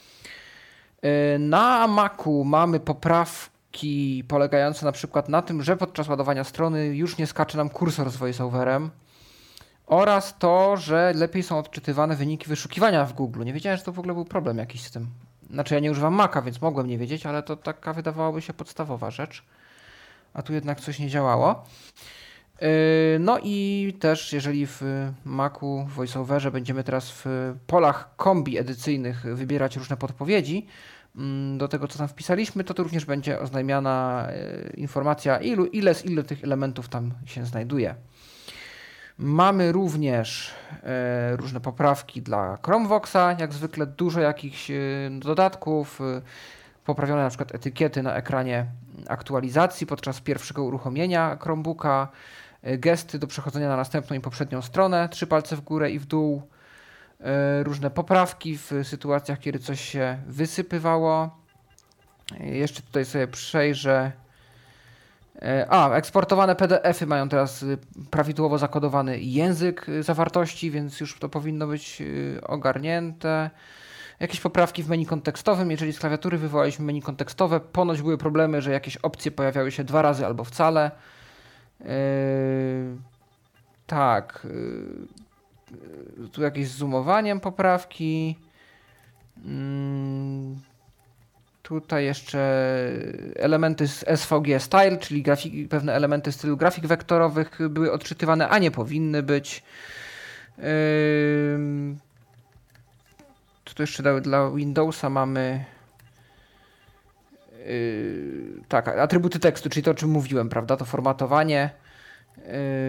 Na Macu mamy poprawki polegające na przykład na tym, że podczas ładowania strony już nie skacze nam kursor z voiceoverem oraz to, że lepiej są odczytywane wyniki wyszukiwania w Google. Nie wiedziałem, że to w ogóle był problem jakiś z tym. Znaczy ja nie używam Maca, więc mogłem nie wiedzieć, ale to taka wydawałoby się podstawowa rzecz. A tu jednak coś nie działało. No i też jeżeli w Macu, w voiceoverze będziemy teraz w polach kombi edycyjnych wybierać różne podpowiedzi do tego, co tam wpisaliśmy, to, to również będzie oznajmiana informacja, ilu, ile z ilu tych elementów tam się znajduje. Mamy również e, różne poprawki dla Chromevoxa, jak zwykle dużo jakichś e, dodatków, e, poprawione na przykład etykiety na ekranie aktualizacji podczas pierwszego uruchomienia Chromebooka, e, gesty do przechodzenia na następną i poprzednią stronę, trzy palce w górę i w dół, e, różne poprawki w sytuacjach, kiedy coś się wysypywało. E, jeszcze tutaj sobie przejrzę. A, eksportowane P D F-y mają teraz prawidłowo zakodowany język zawartości, więc już to powinno być ogarnięte. Jakieś poprawki w menu kontekstowym. Jeżeli z klawiatury wywołaliśmy menu kontekstowe, ponoć były problemy, że jakieś opcje pojawiały się dwa razy albo wcale. Yy, tak. Yy, tu jakieś z zoomowaniem poprawki. Yy. Tutaj jeszcze elementy z S V G Style, czyli grafiki, pewne elementy w stylu grafik wektorowych były odczytywane, a nie powinny być. Yy... Tu jeszcze dla Windowsa mamy yy... tak, atrybuty tekstu, czyli to, o czym mówiłem, prawda? To formatowanie. Yy...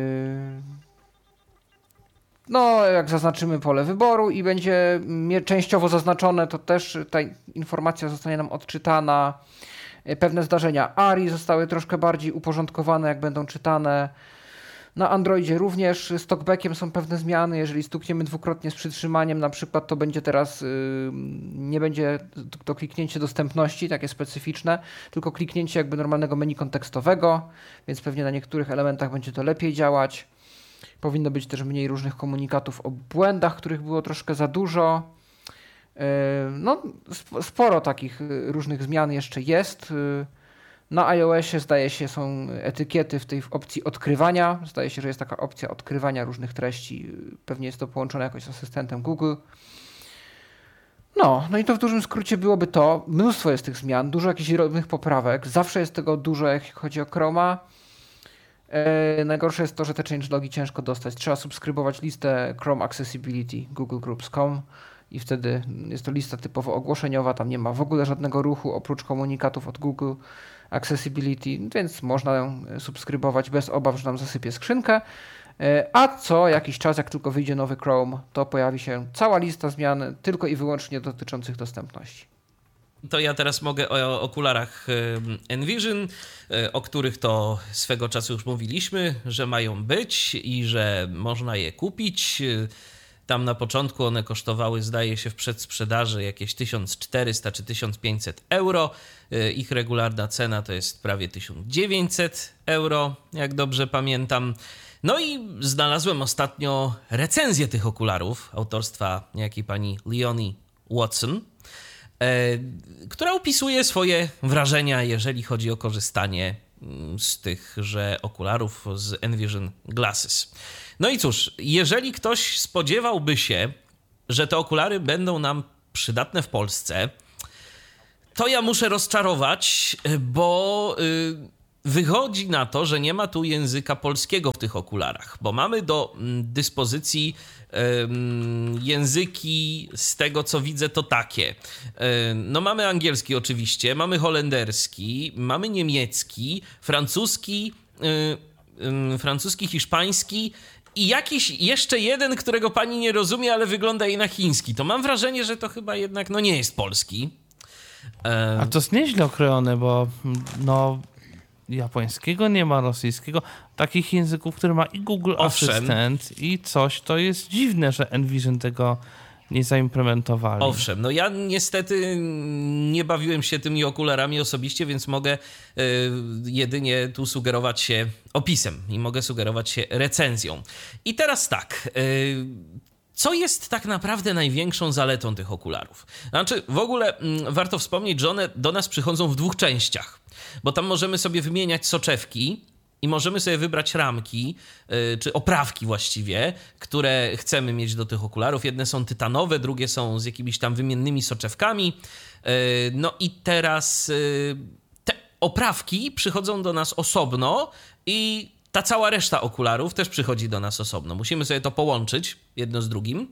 No, jak zaznaczymy pole wyboru i będzie częściowo zaznaczone, to też ta informacja zostanie nam odczytana. Pewne zdarzenia A R I zostały troszkę bardziej uporządkowane, jak będą czytane. Na Androidzie również z talkbackiem są pewne zmiany. Jeżeli stukniemy dwukrotnie z przytrzymaniem, na przykład, to będzie teraz yy, nie będzie to kliknięcie dostępności, takie specyficzne, tylko kliknięcie jakby normalnego menu kontekstowego, więc pewnie na niektórych elementach będzie to lepiej działać. Powinno być też mniej różnych komunikatów o błędach, których było troszkę za dużo. No, sporo takich różnych zmian jeszcze jest. Na iOSie zdaje się są etykiety w tej opcji odkrywania. Zdaje się, że jest taka opcja odkrywania różnych treści. Pewnie jest to połączone jakoś z asystentem Google. No, no i to w dużym skrócie byłoby to. Mnóstwo jest tych zmian, dużo jakichś drobnych poprawek. Zawsze jest tego dużo, jak chodzi o Chroma. Yy, najgorsze jest to, że te changelogi ciężko dostać. Trzeba subskrybować listę Chrome Accessibility, google groups kropka com i wtedy jest to lista typowo ogłoszeniowa, tam nie ma w ogóle żadnego ruchu oprócz komunikatów od Google Accessibility, więc można ją subskrybować bez obaw, że nam zasypie skrzynkę. A co jakiś czas, jak tylko wyjdzie nowy Chrome, to pojawi się cała lista zmian tylko i wyłącznie dotyczących dostępności. To ja teraz mogę o okularach Envision, o których to swego czasu już mówiliśmy, że mają być i że można je kupić. Tam na początku one kosztowały, zdaje się, w przedsprzedaży jakieś tysiąc czterysta czy tysiąc pięćset euro. Ich regularna cena to jest prawie tysiąc dziewięćset euro, jak dobrze pamiętam. No i znalazłem ostatnio recenzję tych okularów autorstwa niejakiej pani Leonie Watson, która opisuje swoje wrażenia, jeżeli chodzi o korzystanie z tychże okularów z Envision Glasses. No i cóż, jeżeli ktoś spodziewałby się, że te okulary będą nam przydatne w Polsce, to ja muszę rozczarować, bo wychodzi na to, że nie ma tu języka polskiego w tych okularach, bo mamy do dyspozycji języki, z tego co widzę, to takie. No mamy angielski oczywiście, mamy holenderski, mamy niemiecki, francuski, francuski, hiszpański i jakiś jeszcze jeden, którego pani nie rozumie, ale wygląda jej na chiński. To mam wrażenie, że to chyba jednak no nie jest polski. A to jest nieźle okrojone, bo no japońskiego nie ma, rosyjskiego. Takich języków, które ma i Google Owszem. Assistant i coś, to jest dziwne, że Envision tego nie zaimplementowali. Owszem, no ja niestety nie bawiłem się tymi okularami osobiście, więc mogę y, jedynie tu sugerować się opisem i mogę sugerować się recenzją. I teraz tak, y, co jest tak naprawdę największą zaletą tych okularów? Znaczy, w ogóle mm, warto wspomnieć, że one do nas przychodzą w dwóch częściach, bo tam możemy sobie wymieniać soczewki i możemy sobie wybrać ramki, yy, czy oprawki właściwie, które chcemy mieć do tych okularów. Jedne są tytanowe, drugie są z jakimiś tam wymiennymi soczewkami. Yy, no i teraz yy, te oprawki przychodzą do nas osobno i ta cała reszta okularów też przychodzi do nas osobno. Musimy sobie to połączyć jedno z drugim.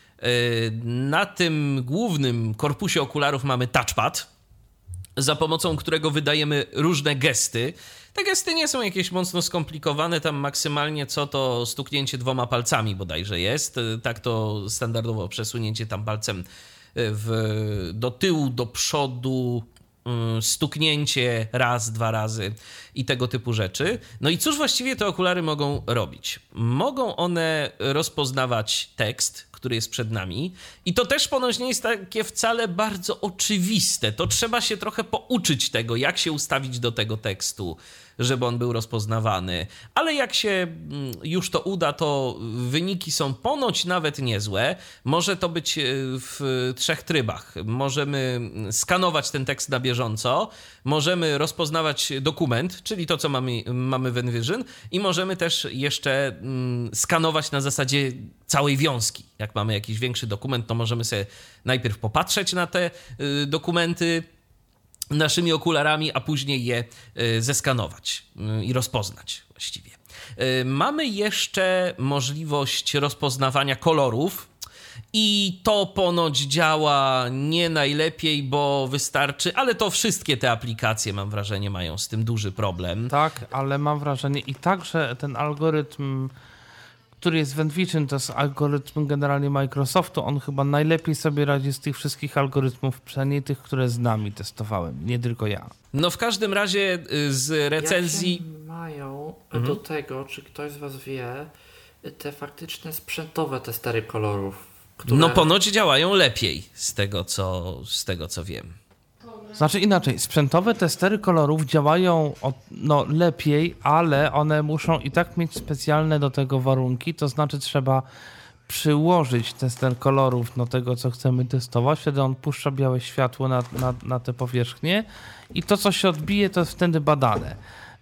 Na tym głównym korpusie okularów mamy touchpad, za pomocą którego wydajemy różne gesty. Te gesty nie są jakieś mocno skomplikowane, tam maksymalnie co to stuknięcie dwoma palcami bodajże jest. Tak to standardowo przesunięcie tam palcem w, do tyłu, do przodu, stuknięcie raz, dwa razy i tego typu rzeczy. No i cóż właściwie te okulary mogą robić? Mogą one rozpoznawać tekst, który jest przed nami i to też ponoć nie jest takie wcale bardzo oczywiste. To trzeba się trochę pouczyć tego, jak się ustawić do tego tekstu, żeby on był rozpoznawany. Ale jak się już to uda, to wyniki są ponoć nawet niezłe. Może to być w trzech trybach. Możemy skanować ten tekst na bieżąco, możemy rozpoznawać dokument, czyli to, co mamy, mamy w Envision, i możemy też jeszcze skanować na zasadzie całej wiązki. Jak mamy jakiś większy dokument, to możemy sobie najpierw popatrzeć na te dokumenty naszymi okularami, a później je zeskanować i rozpoznać właściwie. Mamy jeszcze możliwość rozpoznawania kolorów i to ponoć działa nie najlepiej, bo wystarczy, ale to wszystkie te aplikacje, mam wrażenie, mają z tym duży problem. Tak, ale mam wrażenie i tak, że ten algorytm, który jest w Envision, to jest algorytm generalnie Microsoftu, on chyba najlepiej sobie radzi z tych wszystkich algorytmów, przynajmniej tych, które z nami testowałem, nie tylko ja. No w każdym razie z recenzji... Jakie mają mhm. do tego, czy ktoś z was wie, te faktyczne sprzętowe testery kolorów, które... No ponoć działają lepiej z tego, co, z tego, co wiem. Znaczy inaczej, sprzętowe testery kolorów działają o, no, lepiej, ale one muszą i tak mieć specjalne do tego warunki, to znaczy trzeba przyłożyć tester kolorów do tego, co chcemy testować, wtedy on puszcza białe światło na, na, na te powierzchnie i to, co się odbije, to jest wtedy badane.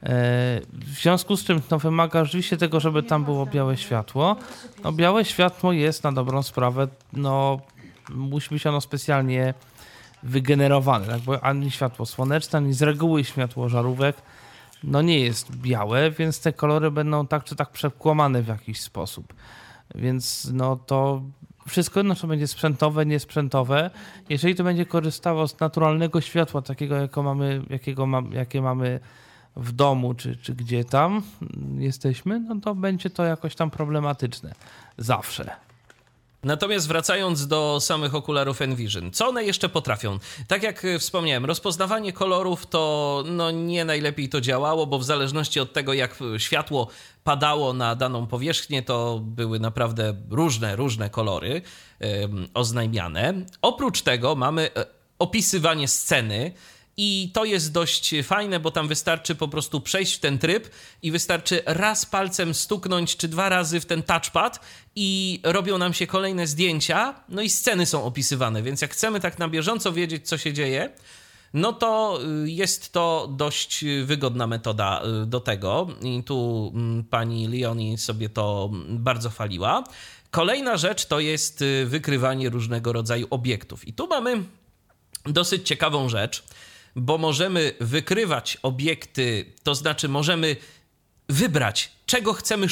W związku z czym no, wymaga rzeczywiście tego, żeby tam było białe światło. No, białe światło jest na dobrą sprawę, no musi być ono specjalnie wygenerowane, tak? Bo ani światło słoneczne, ani z reguły światło żarówek no nie jest białe, więc te kolory będą tak czy tak przekłamane w jakiś sposób. Więc no to wszystko jedno, co będzie sprzętowe, niesprzętowe, jeżeli to będzie korzystało z naturalnego światła, takiego, jakiego mamy, jakiego mam, jakie mamy w domu, czy, czy gdzie tam jesteśmy, no to będzie to jakoś tam problematyczne. Zawsze. Natomiast wracając do samych okularów Envision, co one jeszcze potrafią? Tak jak wspomniałem, rozpoznawanie kolorów to no nie najlepiej to działało, bo w zależności od tego, jak światło padało na daną powierzchnię, to były naprawdę różne, różne kolory um, oznajmiane. Oprócz tego mamy opisywanie sceny, i to jest dość fajne, bo tam wystarczy po prostu przejść w ten tryb i wystarczy raz palcem stuknąć, czy dwa razy w ten touchpad i robią nam się kolejne zdjęcia, no i sceny są opisywane, więc jak chcemy tak na bieżąco wiedzieć, co się dzieje, no to jest to dość wygodna metoda do tego i tu pani Leonie sobie to bardzo chwaliła. Kolejna rzecz to jest wykrywanie różnego rodzaju obiektów i tu mamy dosyć ciekawą rzecz, bo możemy wykrywać obiekty, to znaczy możemy wybrać, czego chcemy